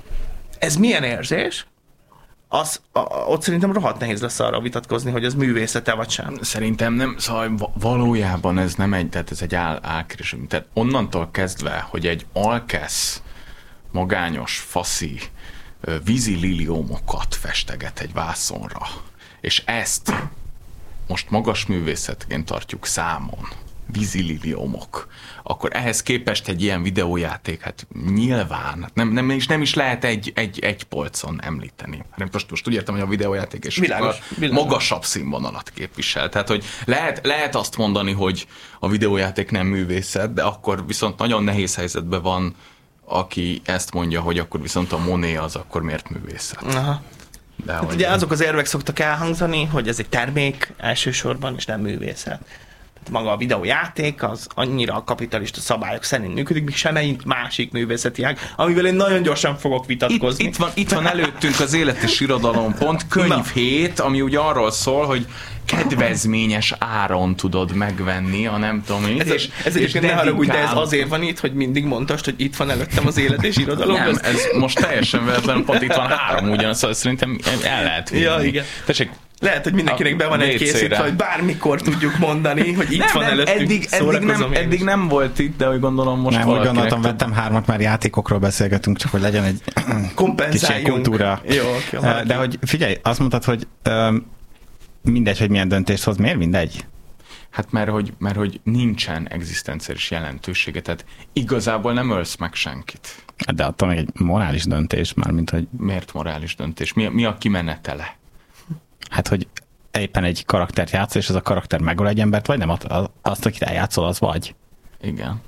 ez milyen érzés, az, a, ott szerintem rohadt nehéz lesz arra vitatkozni, hogy ez művészete vagy sem. Szerintem nem, szóval valójában ez nem egy, tehát ez egy áll, álkérés. Tehát onnantól kezdve, hogy egy alkesz, magányos, faszi, vízi liliómokat festeget egy vászonra, és ezt most magas művészetként tartjuk számon, vízi liliómok, akkor ehhez képest egy ilyen videójáték, hát nyilván, nem, nem, és nem is lehet egy, egy, egy polcon említeni. Most, most úgy értem, hogy a videójáték és világos, világos. magasabb színvonalat képvisel. Tehát, hogy lehet, lehet azt mondani, hogy a videójáték nem művészet, de akkor viszont nagyon nehéz helyzetben van, aki ezt mondja, hogy akkor viszont a Monet az akkor miért művészet. Aha. De hát ugye azok az érvek szoktak elhangzani, hogy ez egy termék elsősorban, és nem művészet. Maga a videójáték az annyira a kapitalista szabályok szerint működik, míg semmelyik másik művészeti ág, amivel én nagyon gyorsan fogok vitatkozni. Itt, itt, van, itt van előttünk az Élet és Irodalom pont könyv hét, ami ugye arról szól, hogy kedvezményes áron tudod megvenni, a nem tudom én. Ez, és, ez egyébként ne haragudj, de ez azért van itt, hogy mindig mondtad, hogy itt van előttem az Élet és Irodalom. Nem, ez most teljesen véletlenül pont itt van három ugyanaz, szóval szerintem el lehet vinni. Ja, igen. Tessék, lehet, hogy mindenkinek be van egy készítve, hogy bármikor tudjuk mondani, hogy itt nem, van nem, előttünk, eddig, eddig, nem, eddig nem volt itt, de úgy gondolom most nem, valakinek... Nem, úgy gondoltam, vettem hármat, már játékokról beszélgetünk, csak hogy legyen egy kicsi kultúra. Jó, okay, de hogy figyelj, azt mondtad, hogy um, mindegy, hogy milyen döntést hoz, miért mindegy? Hát mert hogy, mert hogy nincsen egzisztenciális jelentősége, tehát igazából nem ölsz meg senkit. De attól még egy morális döntés, mármint hogy... Miért morális döntés? Mi, mi a kimenetele? Hát, hogy éppen egy karaktert játszol, és az a karakter megöl egy embert, vagy nem? Azt, akit eljátszol, az vagy. Igen.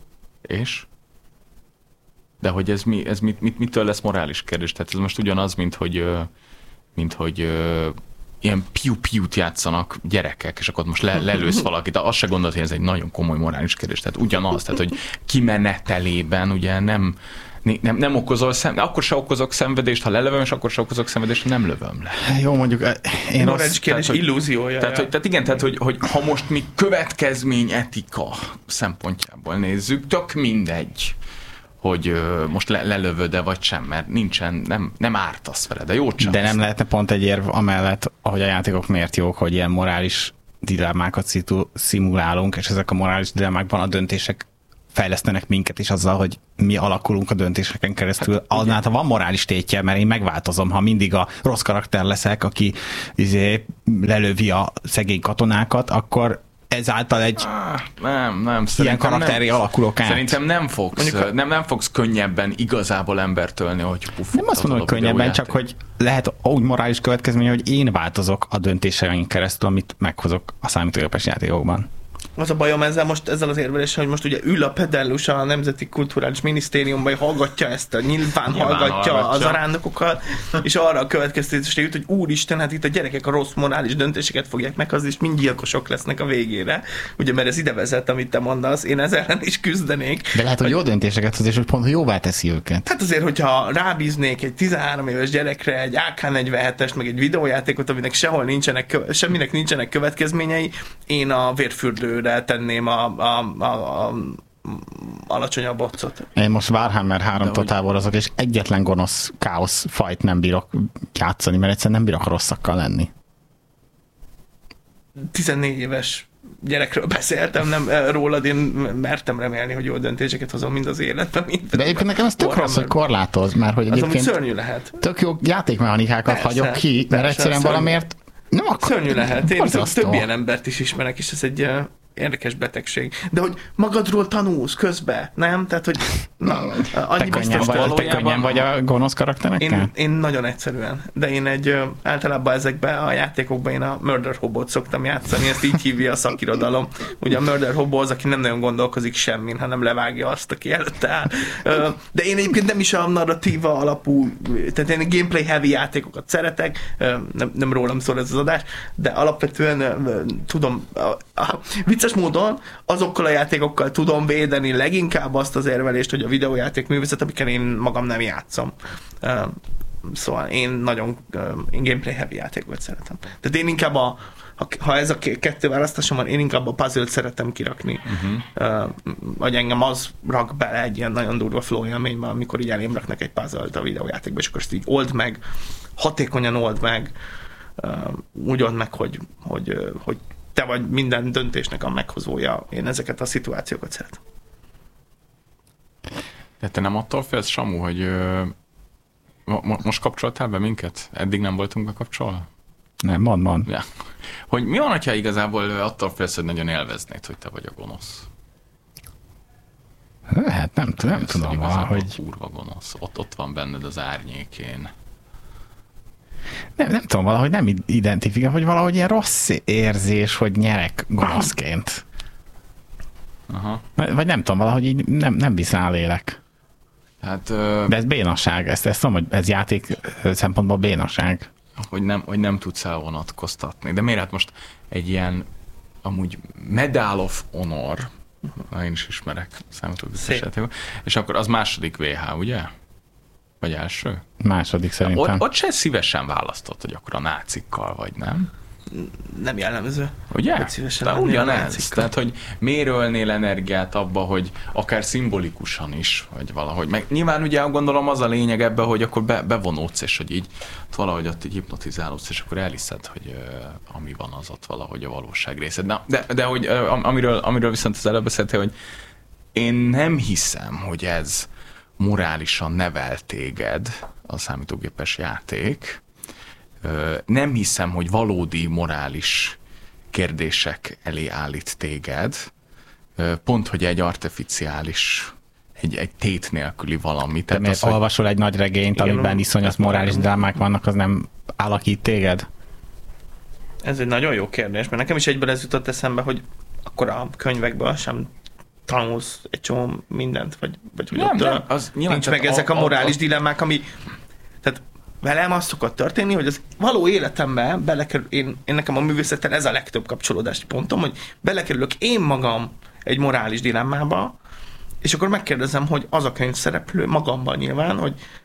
És? De hogy ez, mi, ez mit, mit, mitől lesz morális kérdés? Tehát ez most ugyanaz, mint hogy, mint hogy ilyen piu-piut játszanak gyerekek, és akkor most le, lelősz valakit, de azt se gondolod, hogy ez egy nagyon komoly morális kérdés. Tehát ugyanaz, tehát hogy kimenetelében ugye nem, nem, nem okozol szenvedést, akkor se okozok szenvedést, ha lelövöm, és akkor se okozok szenvedést, ha nem lövöm le. Jó, mondjuk én morális azt... kérdés tehát, illúziója. Tehát, hogy, tehát igen, tehát hogy, hogy ha most mi következmény etika szempontjából nézzük, tök mindegy, hogy uh, most le, lelövöd-e vagy sem, mert nincsen, nem, nem ártasz vele, de jót sem. De nem lehetne pont egy érv amellett, ahogy a játékok miért jók, hogy ilyen morális dilemmákat szitu- szimulálunk, és ezek a morális dilemmákban a döntések fejlesztenek minket is azzal, hogy mi alakulunk a döntéseken keresztül. Hát, annál, ha van morális tétje, mert én megváltozom, ha mindig a rossz karakter leszek, aki izé, lelövi a szegény katonákat, akkor ezáltal egy ah, nem, nem, ilyen karakteri nem, alakulok át. Szerintem nem fogsz, Mondjuk, nem, nem fogsz könnyebben igazából embert ölni, hogy puff, nem azt mondom, hogy könnyebben, csak hogy lehet úgy morális következménye, hogy én változok a döntéseink keresztül, amit meghozok a számítógépes játékokban. Az a bajom ezzel most ezzel az érveléssel, hogy most ugye ül a pedellus a Nemzeti Kulturális Minisztériumban, és hallgatja ezt, a nyilván, nyilván hallgatja, hallgatja az arándokokat, és arra a következtetésre jut, hogy úristen, hát itt a gyerekek a rossz morális döntéseket fogják meghozni, és mind gyilkosok lesznek a végére. Ugye, mert ez ide vezet, amit te mondasz, én ezzel ellen is küzdenék. De lehet, hogy, hogy jó döntéseket hoz, és hogy pont jóvá teszi őket. Hát azért, hogyha rábíznék egy tizenhárom éves gyerekre egy á ká negyvenhetest, meg egy videójátékot, aminek sehol nincsenek, semminek nincsenek következményei, én a vérfürdőre tenném a, a, a, a alacsonyabb otcot. Én most Warhammer háromtól táborozok, és egyetlen gonosz káosz fajt nem bírok játszani, mert egyszerűen nem bírok rosszakkal lenni. tizennégy éves gyerekről beszéltem, nem rólad, én mertem remélni, hogy jó döntéseket hozom mind az életben, mind. De egyébként nekem ez tök rossz, hogy korlátoz, mert hogy egyébként az, szörnyű lehet. Tök jó játékmechanikákat persze, hagyok ki, mert persze, egyszerűen szörnyű. Valamiért nem akar. Szörnyű lehet. Én több ilyen embert is ismerek, és ez egy érdekes betegség. De hogy magadról tanulsz közben, nem? Tehát, hogy na, annyi te könnyen, vagy, te könnyen vagy a gonosz karakterekkel? Én, én nagyon egyszerűen. De én egy általában ezekben a játékokban én a Murder Hobot szoktam játszani, ezt így hívja a szakirodalom. Ugye a Murder Hobo az, aki nem nagyon gondolkozik semmin, hanem levágja azt, aki előtte áll. De én egyébként nem is a narratíva alapú, tehát én gameplay heavy játékokat szeretek, nem, nem rólam szól ez az adás, de alapvetően tudom, a, a, vicces módon azokkal a játékokkal tudom védeni leginkább azt az érvelést, hogy a videójáték művészet, amikkel én magam nem játszom. Uh, szóval én nagyon uh, én gameplay heavy játékokat szeretem. Tehát én inkább a, ha, ha ez a kettő választásom van, én inkább a puzzle-t szeretem kirakni. Uh-huh. Uh, vagy engem az rak bele egy ilyen nagyon durva flow élményben, amikor így elém raknak egy puzzle-t a videójátékba, és akkor ezt így old meg, hatékonyan old meg, uh, úgy old meg, hogy, hogy, uh, hogy te vagy minden döntésnek a meghozója. Én ezeket a szituációkat szeretem. De te nem attól félsz, Samu, hogy ö, mo- most kapcsoltál be minket? Eddig nem voltunk bekapcsolva? Nem, mond, mond. Ja. Hogy mi van, hogyha igazából attól félsz, hogy nagyon élveznéd, hogy te vagy a gonosz? Hát nem, nem, nem tudom, hogy... Kurva gonosz. Ott, ott van benned az árnyékén. Nem, nem tudom, valahogy nem identifikál, hogy valahogy ilyen rossz érzés, hogy nyerek gonoszként. Aha. Vagy nem tudom, valahogy így nem, nem viszál élek. Hát, ö... De ez bénaság, ezt, ezt tudom, hogy ez játék szempontból bénaság. Hogy nem, hogy nem tudsz elvonatkoztatni. De miért hát most egy ilyen amúgy Medal of Honor, én is ismerek számítógépes játékot, és akkor az második vé há, ugye? Vagy első? Második szerintem. Ott, ott se szívesen választott, hogy akkor a nácikkal vagy, nem? Nem jellemző. Ugye? De ugyanez. Tehát, hogy miért ölnél energiát abba, hogy akár szimbolikusan is, vagy valahogy. Meg nyilván ugye gondolom az a lényeg ebbe, hogy akkor be, bevonódsz, és hogy így valahogy ott így hipnotizálódsz, és akkor elhiszed, hogy uh, ami van, az ott valahogy a valóság részed. Na, de, de hogy uh, amiről, amiről viszont az előbb beszéltél, hogy én nem hiszem, hogy ez morálisan nevel téged a számítógépes játék. Nem hiszem, hogy valódi morális kérdések elé állít téged. Pont, hogy egy artificiális, egy, egy tét nélküli valami. Tehát miért az, olvasol egy nagy regényt, igen, amiben iszonyos morális drámák vannak, az nem alakít téged? Ez egy nagyon jó kérdés, mert nekem is egyből ez jutott eszembe, hogy akkor a könyvekből sem tanulsz egy csomó mindent, vagy, vagy hogy nem, ott nem, az nincs meg a, ezek a morális a, a, dilemmák, ami... Tehát velem az szokott történni, hogy az való életemben belekerül, én, én nekem a művészettel ez a legtöbb kapcsolódási pontom, hogy belekerülök én magam egy morális dilemmába, és akkor megkérdezem, hogy az a könyv szereplő magamban nyilván, hogy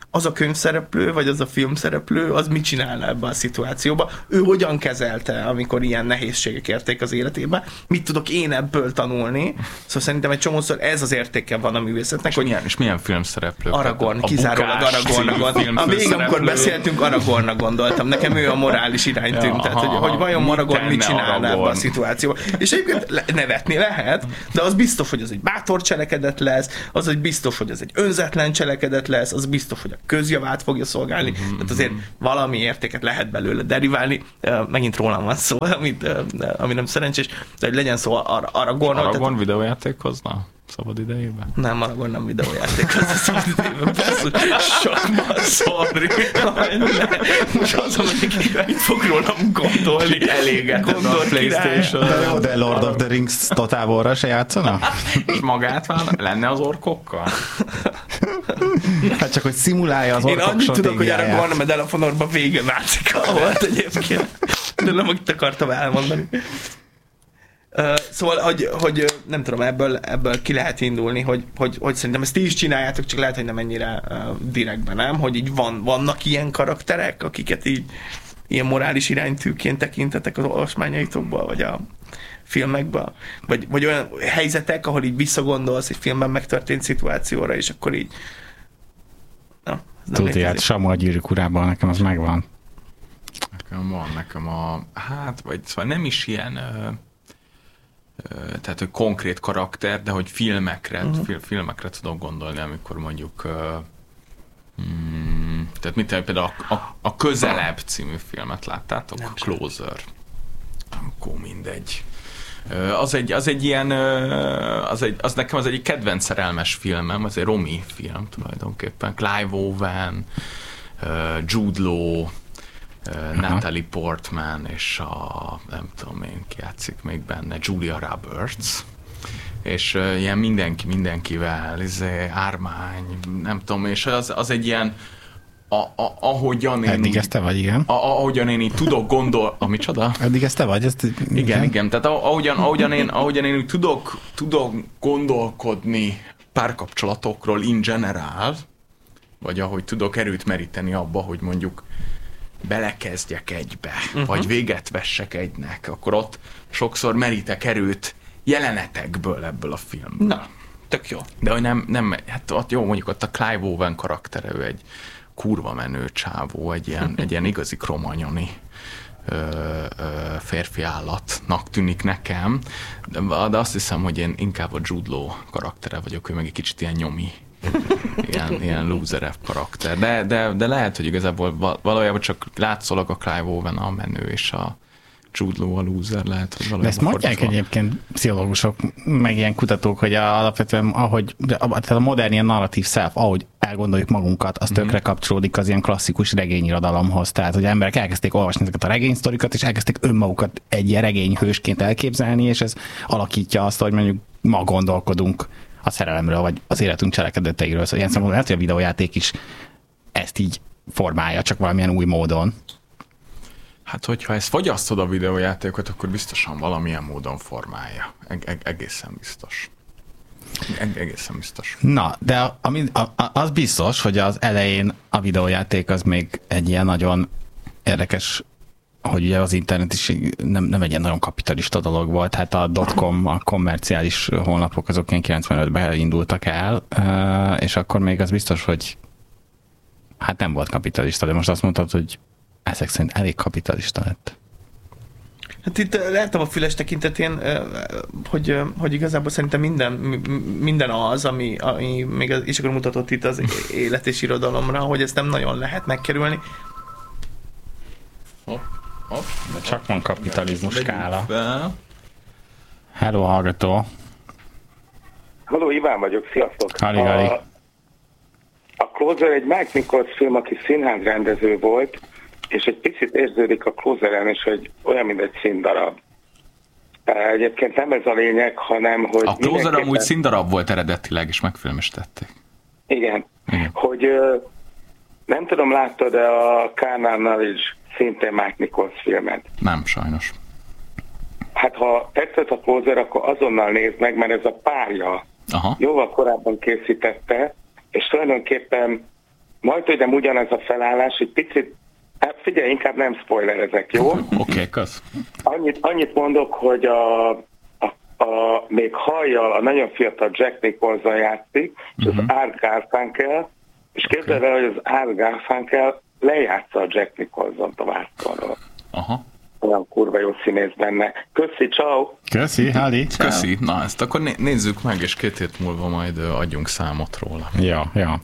az a könyvszereplő, vagy az a filmszereplő, az mit csinálna ebben a szituációban. Ő hogyan kezelte, amikor ilyen nehézségek érték az életébe. Mit tudok én ebből tanulni? Szóval szerintem egy csomószor ez az értéke van a művészetnek. És, hogy milyen, és milyen filmszereplő? Aragorn, kizárólag Aragornra gondoltam. A végén, amikor beszéltünk, Aragornra gondoltam. Nekem ő a morális iránytűnk. Ja, tehát, hogy, hogy vajon Aragorn mit csinálna ebben a szituációban. És egyébként nevetni lehet, de az biztos, hogy az egy bátor cselekedet lesz, az egy biztos, hogy ez egy önzetlen cselekedet lesz, az biztos, hogy a közjavát fogja szolgálni. Mm-hmm. Tehát azért valami értéket lehet belőle deriválni. Megint rólam van szó, amit, ami nem szerencsés, de hogy legyen szó Ar- Aragornról. Aragorn tehát... videójátékozna? Szabad idejében? Nem, Aragorn nem videójátékozna szabad idejében. Basszus, sokban, sorry. Most azon, hogy mit fog rólam gondolni. Elégetett a PlayStation. De jó, de Lord of the Rings Total War-ra se játszana? És magát vállal? Lenne az orkokkal? Hát csak, hogy szimulálja az orkok stratégiáját. Én annyit tudok, hogy Aragorn a Medal of Honorban vége nácika volt egyébként. De nem itt akartam elmondani. Uh, szóval, hogy, hogy nem tudom, ebből, ebből ki lehet indulni, hogy, hogy, hogy szerintem ezt ti is csináljátok, csak lehet, hogy nem ennyire uh, direktben, nem? Hogy így van, vannak ilyen karakterek, akiket így ilyen morális iránytűként tekintetek az olvasmányaitokból, vagy a filmekben, vagy, vagy olyan helyzetek, ahol így visszagondolsz egy filmben megtörtént szituációra, és akkor így tudja, hát Samu a Gyűrűk Urában nekem az megvan. Nekem van, nekem a hát, vagy szóval nem is ilyen ö, ö, tehát, hogy konkrét karakter, de hogy filmekre, uh-huh. fil, filmekre tudok gondolni, amikor mondjuk ö, mm, tehát mit például a, a, a Közelebb című filmet láttátok? Nem Closer. Akkor mindegy. Az egy, az egy ilyen, az, egy, az nekem az egyik kedvenc szerelmes filmem, az egy romi film tulajdonképpen. Clive Owen, Jude Law, Natalie Portman, és a, nem tudom én, ki játszik még benne, Julia Roberts. És ilyen mindenki mindenkivel, izé, ármány, nem tudom, és az, az egy ilyen A, a, ahogyan én... Eddig ez te vagy, igen. A, ahogyan én így tudok gondol... A micsoda? Eddig ez te vagy, ezt... Igen, igen, igen. Tehát ahogyan, ahogyan én, ahogyan én tudok, tudok gondolkodni párkapcsolatokról in general, vagy ahogy tudok erőt meríteni abba, hogy mondjuk belekezdjek egybe, uh-huh. vagy véget vessek egynek, akkor ott sokszor merítek erőt jelenetekből ebből a filmből. Na, tök jó. De hogy nem, nem, hát ott jó, mondjuk ott a Clive Owen karaktere, ő egy kurva menő csávó, egy ilyen, egy ilyen igazi kromanyoni ö, ö, férfi állatnak tűnik nekem, de, de azt hiszem, hogy én inkább a Jude Law karaktere vagyok, ő meg egy kicsit ilyen nyomi, ilyen, ilyen loserebb karakter, de, de, de lehet, hogy igazából valójában csak látszólag a Clive Owen a menő, és a Jude Law a loser, lehet, hogy valami. De ezt mondják egyébként pszichológusok, meg ilyen kutatók, hogy a, alapvetően ahogy, tehát a modern ilyen narratív self, ahogy elgondoljuk magunkat, az tökre mm. kapcsolódik az ilyen klasszikus regényirodalomhoz. Tehát, hogy emberek elkezdték olvasni ezeket a regénysztorikat, és elkezdték önmagukat egy ilyen regényhősként elképzelni, és ez alakítja azt, hogy mondjuk ma gondolkodunk a szerelemről, vagy az életünk cselekedeteiről. Szóval ilyen szempontból lehet, hogy a videójáték is ezt így formálja, csak valamilyen új módon. Hát, hogyha ezt fogyasztod a videójátékokat, akkor biztosan valamilyen módon formálja. Eg- egészen biztos. Eg- egészen biztos. Na, de ami, a, a, az biztos, hogy az elején a videójáték az még egy ilyen nagyon érdekes, hogy ugye az internet is nem, nem egy ilyen nagyon kapitalista dolog volt, hát a dotcom, a kommerciális honlapok azok ilyen kilencvenötben indultak el, és akkor még az biztos, hogy hát nem volt kapitalista, de most azt mondtad, hogy ezek szerint elég kapitalista lett. Hát itt láttam a Füles tekintetén, hogy, hogy igazából szerintem minden, minden az, ami, ami még is akkor mutatott itt az élet és irodalomra, hogy ezt nem nagyon lehet megkerülni. Hopp, hopp. De csak van kapitalizmus skála. Hello, hallgató. Halló, Iván vagyok, sziasztok. Halli, halli. A, a Closer egy Mike Nichols film, aki színházrendező volt, és egy picit érződik a Closeren is, hogy olyan, mint egy színdarab. Egyébként nem ez a lényeg, hanem, hogy... A Closer mindenképpen... amúgy színdarab volt eredetileg, és megfilmesítették. Igen. Igen. Hogy nem tudom, láttad-e a Carnal Knowledge szintén Mike Nichols filmet? Nem, sajnos. Hát ha tetszett a Closer, akkor azonnal nézd meg, mert ez a párja. Aha. Jóval korábban készítette, és tulajdonképpen majd, hogy nem ugyanez a felállás, egy picit, hát figyelj, inkább nem spoilerezek, jó? Oké, okay, kösz. Annyit, annyit mondok, hogy a, a, a még hajjal a nagyon fiatal Jack Nicholson játszik, és uh-huh. az Art Garfunkel, és képzeld el, okay. hogy az Art Garfunkel lejátsza a Jack Nicholson-t a vászonról. Aha. Olyan kurva jó színész benne. Köszi, ciao. Köszi, Háli. Köszi. Na, ezt akkor né- nézzük meg, és két hét múlva majd uh, adjunk számot róla. Ja, ja.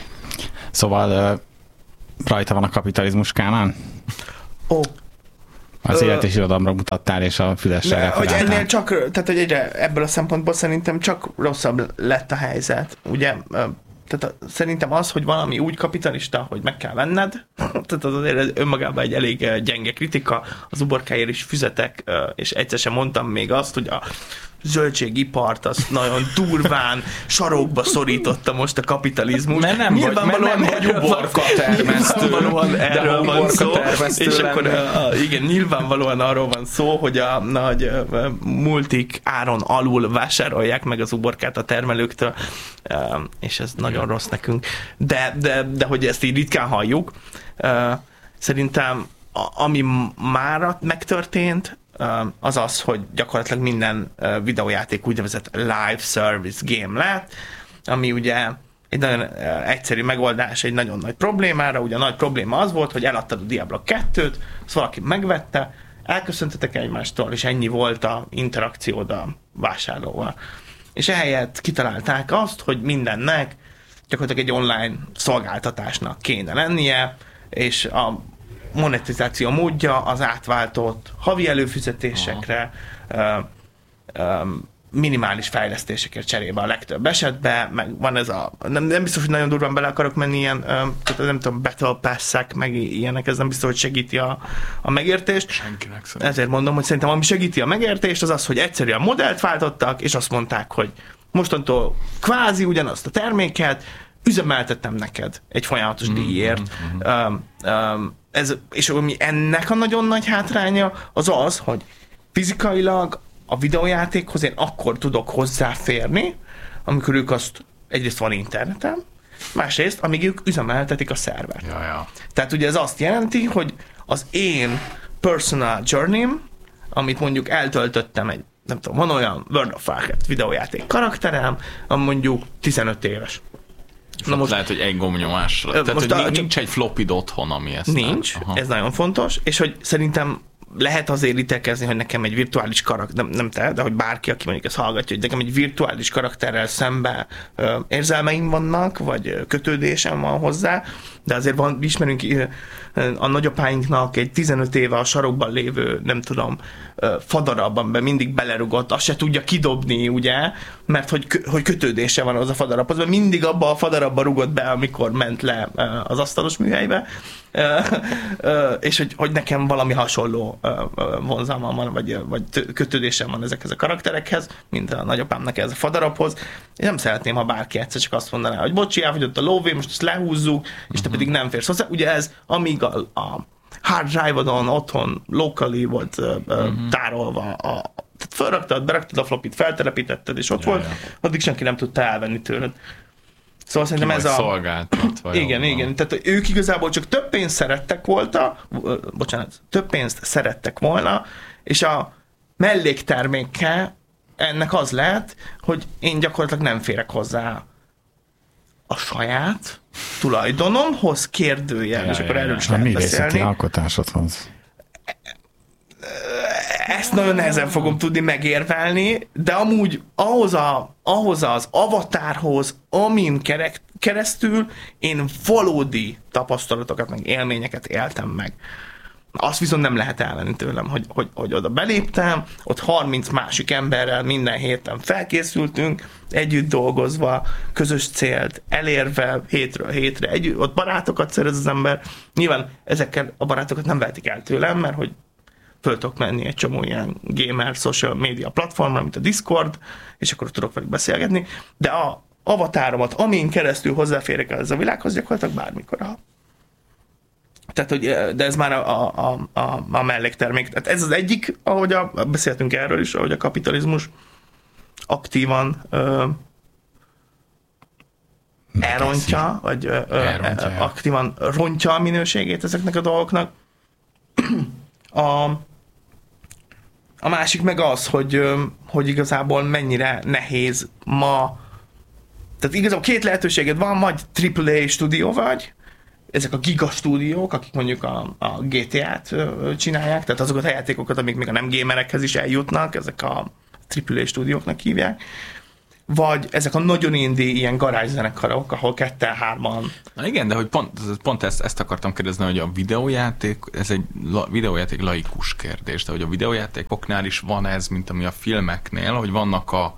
Szóval uh, rajta van a kapitalizmus skálán? Ó. Oh. Az élet és irodalomra mutattál, és a Fülesre hogy ennél csak, tehát hogy egyre ebből a szempontból szerintem csak rosszabb lett a helyzet. Ugye, tehát a, szerintem az, hogy valami úgy kapitalista, hogy meg kell venned, tehát az azért önmagában egy elég gyenge kritika, az uborkáért is füzetek, és egyszer sem mondtam még azt, hogy a zöldségipart az nagyon durván sarokba szorította most a kapitalizmus. Mert nem nyilvánvalóan vagy, vagy uborka termesztő. Nyilvánvalóan erről van szó. És lenne. akkor a, igen, nyilvánvalóan arról van szó, hogy a nagy multik áron alul vásárolják meg az uborkát a termelőktől, és ez nagyon rossz nekünk. De, de, de hogy ezt így ritkán halljuk, szerintem ami mára megtörtént, az az, hogy gyakorlatilag minden videójáték úgynevezett live service game lett, ami ugye egy nagyon egyszerű megoldás egy nagyon nagy problémára. Ugye a nagy probléma az volt, hogy eladtad a Diablo kettőt, azt valaki megvette, elköszöntetek egymástól, és ennyi volt a interakciód a vásárlóval. És ehelyett kitalálták azt, hogy mindennek gyakorlatilag egy online szolgáltatásnak kéne lennie, és a monetizáció módja az átváltott havi előfizetésekre, uh, um, minimális fejlesztésekért cserébe a legtöbb esetben, meg van ez a, nem, nem biztos, hogy nagyon durván bele akarok menni ilyen, um, tehát nem tudom, Battle Pass-ek, meg ilyenek, ez nem biztos, hogy segíti a, a megértést. Senkinek szerintem. Ezért mondom, hogy szerintem ami segíti a megértést, az az, hogy egyszerűen modellt váltottak, és azt mondták, hogy mostantól kvázi ugyanazt a terméket üzemeltetem neked egy folyamatos mm-hmm. díjért. Um, um, ez, és ami ennek a nagyon nagy hátránya az az, hogy fizikailag a videójátékhoz én akkor tudok hozzáférni, amikor ők azt egyrészt van interneten, másrészt, amíg ők üzemeltetik a szervert. Ja, ja. Tehát ugye ez azt jelenti, hogy az én personal journey-m, amit mondjuk eltöltöttem egy, nem tudom, van olyan World of Warcraft videójáték karakterem, ami mondjuk tizenöt éves. Na most lehet, hogy egy gombnyomásra. Tehát, hogy a, nincs egy flopid otthon, ami ezt... Nincs, nem. Ez nagyon fontos, és hogy szerintem lehet azért ítélkezni, hogy nekem egy virtuális karakter, nem, nem te, de hogy bárki, aki mondjuk ezt hallgatja, hogy nekem egy virtuális karakterrel szemben ö, érzelmeim vannak, vagy kötődésem van hozzá, de azért van, ismerünk a nagyapáinknak egy tizenöt éve a sarokban lévő, nem tudom, fadarabban be mindig belerugott, azt se tudja kidobni, ugye, mert hogy, hogy kötődése van az a fadarabhoz, mert mindig abba a fadarabba rugott be, amikor ment le az asztalos műhelybe, és hogy, hogy nekem valami hasonló vonzalmam van, vagy, vagy kötődésem van ezekhez a karakterekhez, mint a nagyapámnak ez a fadarabhoz. Én nem szeretném, ha bárki egyszer csak azt mondaná, hogy bocsi, elfogyott a lóvé, most ezt lehúzzuk, és te pedig nem férsz hozzá. Ugye ez, amíg a, a hard drive-odon otthon locally volt uh-huh. tárolva, a, tehát felraktad, beraktad a flopit, feltelepítetted, és ott ja, volt, ja. addig senki nem tudta elvenni tőled. Szóval ki szerintem ez a... szolgáltatva. Igen, igen. Tehát ők igazából csak több pénzt szerettek volna, bocsánat, több pénzt szerettek volna, és a mellékterméke ennek az lehet, hogy én gyakorlatilag nem férek hozzá a saját tulajdonomhoz, kérdőjel, ja, és akkor erről is lehet beszélni. A művészeti alkotásodhoz. Ezt nagyon nehezen fogom tudni megérvelni, de amúgy ahhoz, a, ahhoz az avatárhoz, amin kerek, keresztül én valódi tapasztalatokat, meg élményeket éltem meg. Azt viszont nem lehet elvenni tőlem, hogy, hogy, hogy oda beléptem, ott harminc másik emberrel minden héten felkészültünk, együtt dolgozva, közös célt elérve, hétről hétre, együtt, ott barátokat szerez az ember. Nyilván ezekkel a barátokat nem vehetik el tőlem, mert hogy föl tudok menni egy csomó ilyen gamer, social media platformra, mint a Discord, és akkor tudok velük beszélgetni, de a avatáromat, amin keresztül hozzáférek ez a világhoz, gyakorlatilag bármikor. A... Tehát, hogy, de ez már a, a, a, a melléktermék. Tehát ez az egyik, ahogy a, beszéltünk erről is, ahogy a kapitalizmus aktívan ö, elrontja, vagy ö, ö, elrontja, aktívan rontja a minőségét ezeknek a dolgoknak. A, a másik meg az, hogy, hogy igazából mennyire nehéz ma, tehát igazából két lehetőséged van, vagy á á á stúdió vagy, ezek a giga stúdiók, akik mondjuk a, a gé té á-t csinálják, tehát azokat a játékokat, amik még a nem gamerekhez is eljutnak, ezek a á á á stúdióknak hívják, vagy ezek a nagyon indie ilyen garázszenekarok, ahol ketten, hárman. Na igen, de hogy pont, pont ezt, ezt akartam kérdezni, hogy a videójáték, ez egy la, videójáték laikus kérdés, de hogy a videójátékoknál is van ez, mint ami a filmeknél, hogy vannak a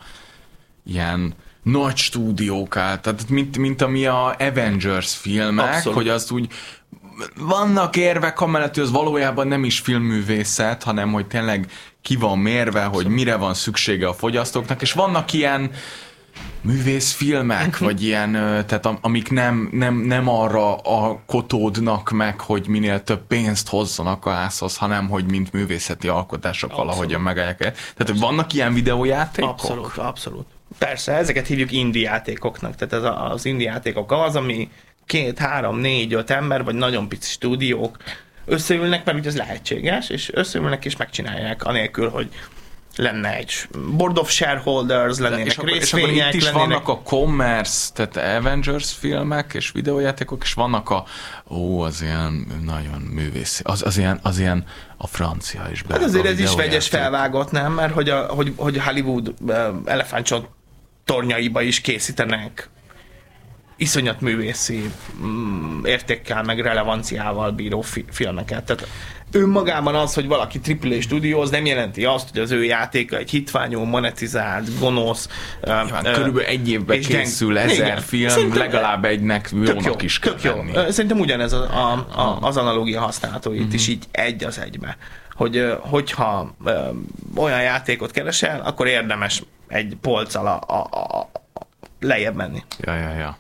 ilyen nagy stúdiók át, tehát mint, mint ami a Avengers filmek, abszolút. Hogy azt úgy vannak érvek amellett, hogy az valójában nem is filmművészet, hanem hogy tényleg ki van mérve, hogy mire van szüksége a fogyasztóknak, és vannak ilyen művészfilmek, uh-huh. vagy ilyen, tehát amik nem, nem, nem arra a kotódnak meg, hogy minél több pénzt hozzanak a házhoz, hanem hogy mint művészeti alkotások abszolút. Valahogyan megállják el. Tehát, hogy vannak ilyen videójátékok? Abszolút, abszolút. Persze, ezeket hívjuk indie játékoknak, tehát ez az indie játékok az, ami két, három, négy, öt ember, vagy nagyon pici stúdiók összeülnek, mert ugye ez lehetséges, és összeülnek és megcsinálják, anélkül, hogy lenne egy board of shareholders, lennének és részvények. És akkor itt is lennének... vannak a commerce, tehát Avengers filmek és videójátékok, és vannak a, ó, az ilyen nagyon művészi, az, az, ilyen, az ilyen a francia is. Hát azért ez is vegyes felvágott, nem? Mert hogy, a, hogy, hogy Hollywood elefántcsont tornyaiba is készítenek iszonyat művészi mm, értékkel, meg relevanciával bíró fi- filmeket. Tehát önmagában az, hogy valaki á á á stúdió, az nem jelenti azt, hogy az ő játéka egy hitványú, monetizált, gonosz. Nyilván, uh, körülbelül egy évben készül gyeng... ezer igen. film, szerintem legalább egynek jónak jó, is kell jó. Szerintem ugyanez a, a, a, az analógia használható itt mm-hmm. is így egy az egybe. Hogy hogyha olyan játékot keresel, akkor érdemes egy polccal a, a, a, lejjebb menni. Ja, ja, ja.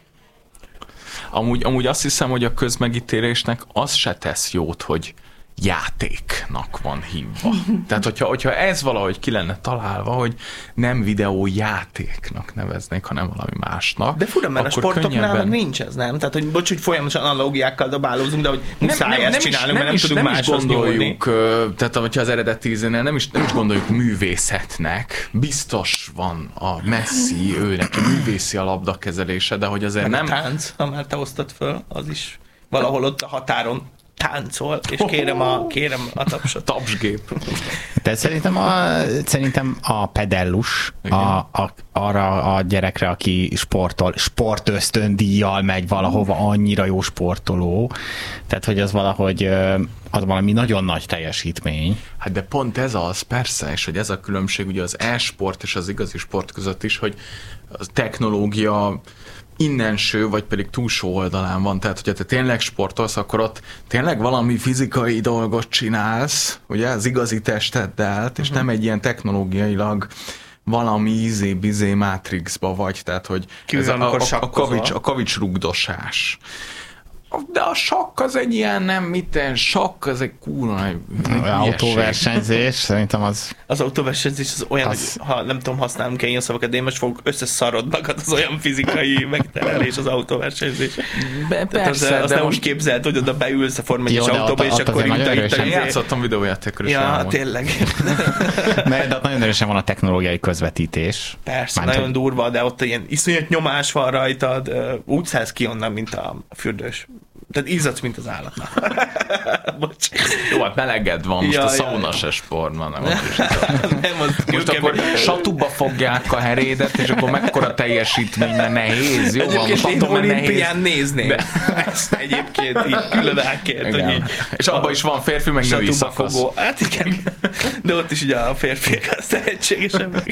Amúgy, amúgy azt hiszem, hogy a közmegítélésnek az se tesz jót, hogy játéknak van hívva. Tehát, hogyha, hogyha ez valahogy ki lenne találva, hogy nem videójátéknak neveznék, hanem valami másnak. De fura, mert a sportoknál könnyebben... nincs ez, nem? Tehát, hogy bocs, hogy folyamatosan analógiákkal dobálózunk, de hogy muszáj nem, nem, ezt csinálni, mert nem is, tudunk nem máshoz gondoljuk, tehát hogyha az eredeti ízénél nem is, nem is gondoljuk művészetnek. Biztos van a Messi, ő neki művészi a labdakezelése, de hogy azért meg nem... a tánc, ha már te osztad föl, az is valahol ott a határon táncol, és kérem a, kérem a tapsot. Tapsgép. De szerintem a, szerintem a pedellus a, a, arra a gyerekre, aki sportol, sportösztöndíjjal megy valahova, annyira jó sportoló, tehát hogy az valahogy az valami nagyon nagy teljesítmény. Hát de pont ez az, persze, és hogy ez a különbség ugye az e-sport és az igazi sport között is, hogy a technológia innenső, vagy pedig túlsó oldalán van. Tehát, hogyha te tényleg sportolsz, akkor ott tényleg valami fizikai dolgot csinálsz, ugye, az igazi testeddel, és uh-huh. nem egy ilyen technológiailag valami izé-bizé Matrixba vagy, tehát, hogy ez a, a, a, kavics, a kavics rugdosás. De a sakk az egy ilyen, nem miten, sakk az egy kurva autóversenyzés, szerintem az... Az autóversenyzés az olyan, az... hogy ha nem tudom, használunk-e ilyen szavakat, de én most fogok összeszarod magad, az olyan fizikai megterelés az autóversenyzés. Be, persze, az, az de nem most úgy képzeld, hogy oda beülsz a Form egyes autóba, és akkor itt a... Én játszottam videójátékról is. Ja, tényleg. De nagyon erősen van a technológiai közvetítés. Persze, Mánt, nagyon hogy... durva, de ott ilyen iszonyat nyomás van rajtad, úgy szállsz ki onnan, mint a fürdős. Tehát izzadsz, mint az állatnak. Bocs. Jó, hát meleged van, most ja, a szauna se sport van. Nem, nem, az most akkor satuba fogják a herédet, és akkor mekkora teljesítmény, mert nehéz. Jó, egyébként van, én olimpián nézném. De... Ezt egyébként így külön elkért. Hogy így, és abban is van férfi, meg női szakasz. Fogó. Hát igen, de ott is ugye a férfiak az tehetségesebbek.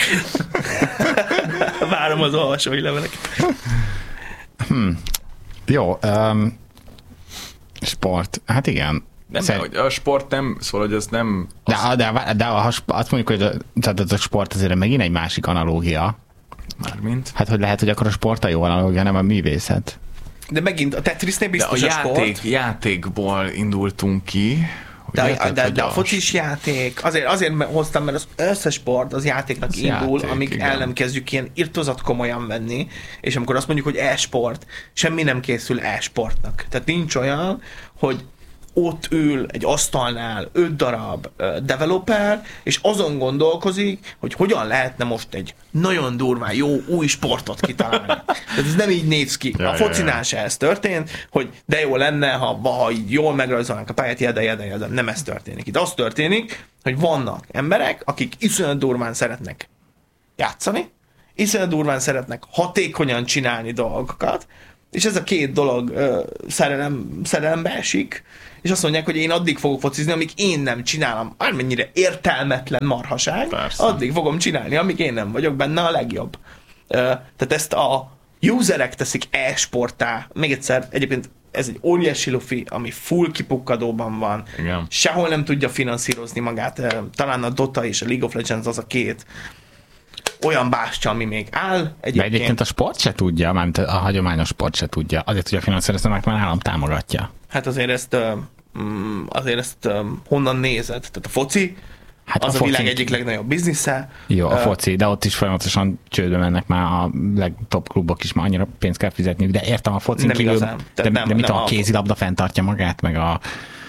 Várom az olvasói leveleket. Hmm. Jó, um, sport. Hát igen. Nem, Szer- a sport nem, szóval, hogy ez nem... De, az... de, de, de ha azt mondjuk, hogy a, tehát a sport azért megint egy másik analógia. Mármint? Hát, hogy lehet, hogy akkor a sport a jó analógia, nem a művészet. De megint a Tetrisnél biztos de a, a játék, sport. játékból indultunk ki, De, ugye? de, Tehát, de, hogy de a focis játék, azért, azért hoztam, mert az összes sport az játéknak az indul, játék, amíg igen. el nem kezdjük ilyen irtozat komolyan venni, és amikor azt mondjuk, hogy e-sport, semmi nem készül e-sportnak. Tehát nincs olyan, hogy ott ül egy asztalnál öt darab uh, developer, és azon gondolkozik, hogy hogyan lehetne most egy nagyon durván jó új sportot kitalálni. Tehát ez nem így néz ki. Ja, a focinál ja, se ez történt, hogy de jó lenne, ha, ha így jól megrajzolnánk a pályát, jede, jede, jede. Nem ez történik. Itt az történik, hogy vannak emberek, akik iszonyat durván szeretnek játszani, iszonyat durván szeretnek hatékonyan csinálni dolgokat, és ez a két dolog uh, szerelem, szerelembe esik, és azt mondják, hogy én addig fogok focizni, amíg én nem csinálom, bármennyire értelmetlen marhaság, Persze. addig fogom csinálni, amíg én nem vagyok benne a legjobb. Uh, tehát ezt a userek teszik e-sporttá. Még egyszer, egyébként ez egy óriási lufi, ami full kipukkadóban van. Igen. Sehol nem tudja finanszírozni magát. Uh, talán a Dota és a League of Legends az a két olyan bástya, ami még áll. Egyébként. De egyébként a sport se tudja, mármint a hagyományos sport se tudja. Azért tudja finanszírozni, mert már állam támogatja. Hát azért ezt, um, azért ezt um, honnan nézed? Tehát a foci, Hát az a, a, a világ foci... egyik legnagyobb biznisze. Jó, a Uh, foci, de ott is folyamatosan csődbe mennek már a legtop klubok is, már annyira pénzt kell fizetni, de értem a focin Nem kívül, igazán. de, Tehát nem- de mit nem a a- kézilabda fenntartja magát, meg a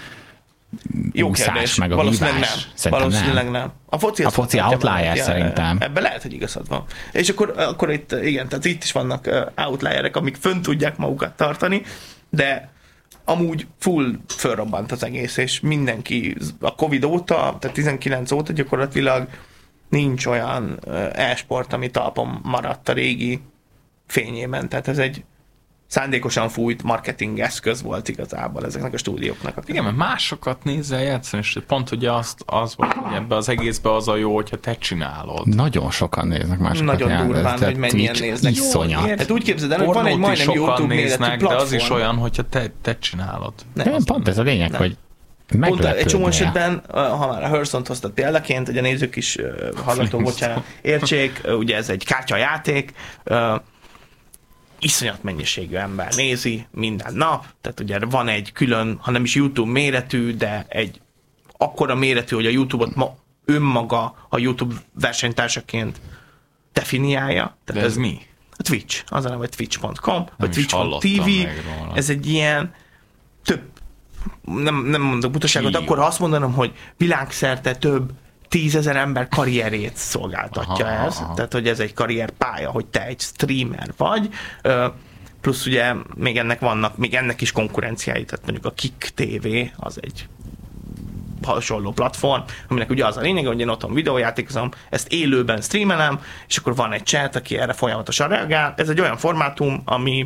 Jó úszás, kérdés. meg a Valószínűleg vívás. nem. Szerintem Valószínűleg nem. nem. A foci, A az foci fenntartja outlier magát. szerintem. Ebben lehet, hogy igazad van. És akkor, akkor itt, igen, tehát itt is vannak uh, outlierek, amik fönn tudják magukat tartani, de amúgy full fölrobbant az egész, és mindenki a Covid óta, tehát tizenkilenc óta gyakorlatilag nincs olyan uh, e-sport, ami talpon maradt a régi fényében. Tehát ez egy szándékosan fújt marketing eszköz volt igazából ezeknek a stúdióknak. Igen, mert másokat nézzel játszani, és pont ugye azt, az volt, hogy ebbe az egészbe az a jó, hogyha te csinálod. Nagyon sokan néznek másokat. Nagyon jár, durván, tehát hogy mennyien Twitch néznek. Iszonyat. Hát úgy képzeld el, hogy van egy Pornót is majdnem sokan YouTube méretű néznek, de platform. az is olyan, hogyha te, te csinálod. Nem, Nem, az pont nem. ez a lényeg, Nem. hogy Pont egy meglepődnél. csomó esetben, ha már a Hearthstone-t hoztad példaként, hogy a nézők is uh, hallgatók, bocsánat, értsék, uh, ugye ez egy kártyajáték, uh, iszonyat mennyiségű ember nézi minden nap, tehát ugye van egy külön, ha nem is YouTube méretű, de egy akkora méretű, hogy a YouTube-ot ma önmaga a YouTube versenytársaként definiálja. De Tehát ez mi? A Twitch, az a neve, hogy twitch pont com, vagy is twitch pont hallottam tv, meg róla. ez egy ilyen több, nem, nem mondok butaságot, Fiú. akkor azt mondanom, hogy világszerte több tízezer ember karrierét szolgáltatja Aha, ez. aha. Tehát, hogy ez egy karrierpálya, hogy te egy streamer vagy, Ö, plusz ugye még ennek vannak, még ennek is konkurenciái, tehát mondjuk a Kick té vé az egy hasonló platform, aminek ugye az a lényeg, hogy én otthon videójátékozom, ezt élőben streamelem, és akkor van egy chat, aki erre folyamatosan reagál. Ez egy olyan formátum, ami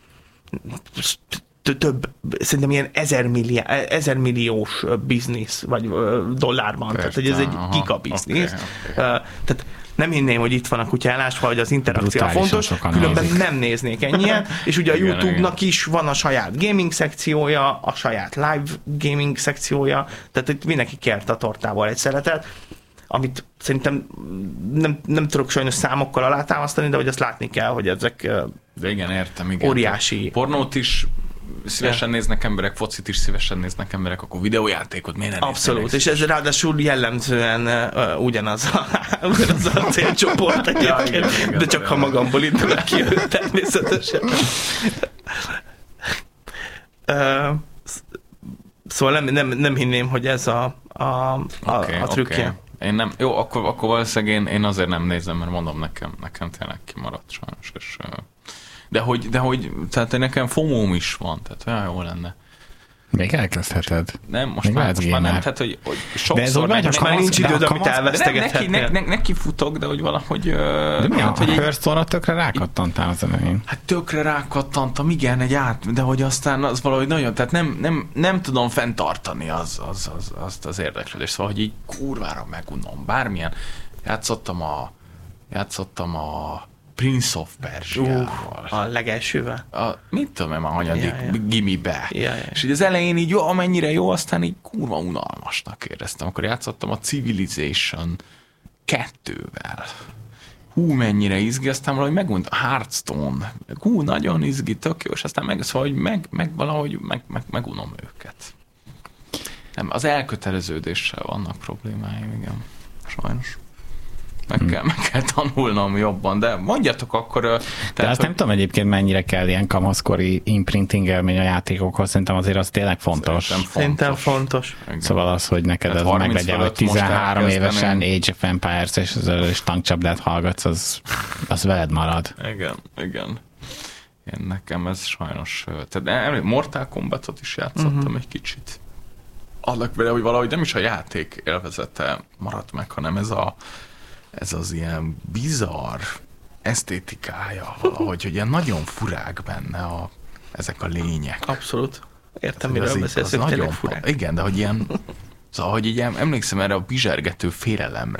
több, szerintem ilyen ezer, milliá, ezer milliós biznisz, vagy ö, dollárban. Persze, Tehát, hogy ez egy aha, gigabiznisz. oké, oké. Ö, Tehát nem hinném, hogy itt van a kutyálás, vagy az interakció a Brutálisan fontos, sokan különben nézik. nem néznék ennyien, és ugye a Igen, YouTube-nak is van a saját gaming szekciója, a saját live gaming szekciója, tehát itt mindenki kért a tortával egy szeretet, amit szerintem nem, nem tudok sajnos számokkal alátámasztani, de hogy azt látni kell, hogy ezek ö, De igen, értem, igen. óriási. Pornót is szívesen néznek emberek, focit is szívesen néznek emberek, akkor videójátékot miért nem Abszolút, néznek? és ez ráadásul jellemzően uh, ugyanaz, a, ugyanaz a célcsoport egyébként, igen, igen, de csak igen. ha magamból indulok ki, természetesen. uh, szóval nem, nem, nem hinném, hogy ez a, a, a, Okay, a trükkje. okay. Én nem, jó, akkor, akkor valószínűleg én, én azért nem nézem, mert mondom, nekem, nekem tényleg kimaradt sajnos, és, uh, de hogy, de hogy, tehát nekem fomóm is van, tehát olyan jó lenne. Még elkezdheted. Nem, most Még már, lehetsz most már nem, gamer. tehát hogy, hogy De ez sokszor úgy van, hogy meg- a Már kamasz- nincs de a időd, amit kamasz- de nem, neki, elvesztegethetnél. ne, neki futok, de hogy valahogy... De mi a, hát, hogy a egy, Hearthstone-ra tökre rákattantál az elején? hát tökre rákattantam, igen, egy át, de hogy aztán az valahogy nagyon, tehát nem, nem, nem tudom fenntartani az, az, az, azt az érdeklődést, szóval, hogy így kurvára megunom, bármilyen. Játszottam a, játszottam a Prince of Persia-val. Uh, a legelsővel. A, mit tudom én, a hanyadik Ja, ja. gimibe. Ja, ja. És így az elején így jó, amennyire jó, aztán így kurva unalmasnak éreztem. Akkor játszottam a Civilization kettővel. Hú, mennyire izgi, aztán valahogy megmondta, a Hearthstone. Hú, nagyon izgi, tök jó, és aztán meg, szóval, hogy meg, meg valahogy meg, meg, megunom őket. Nem, az elköteleződéssel vannak problémáim, igen. Sajnos. Meg, hmm. kell, meg kell tanulnom jobban, de mondjatok akkor... Tehát, de azt hogy... nem tudom egyébként mennyire kell ilyen kamaszkori imprinting élmény a játékokhoz, szerintem azért az tényleg fontos. Szerintem fontos. Szerintem fontos. Szóval az, hogy neked tehát ez meglegyen, hogy tizenhárom évesen Age of Empires és, és tankcsapdát hallgatsz, az, az veled marad. Igen, igen. Én nekem ez sajnos... Tehát Mortal Kombatot is játszottam uh-huh. egy kicsit. Annak vele, hogy valahogy nem is a játék élvezete maradt meg, hanem ez a ez az ilyen bizarr esztétikája valahogy, hogy ilyen nagyon furák benne a, ezek a lények. Abszolút. Értem, miről beszélsz, hogy tényleg furák. Igen, de hogy ilyen, szóval, hogy így emlékszem erre a bizsergető félelemre,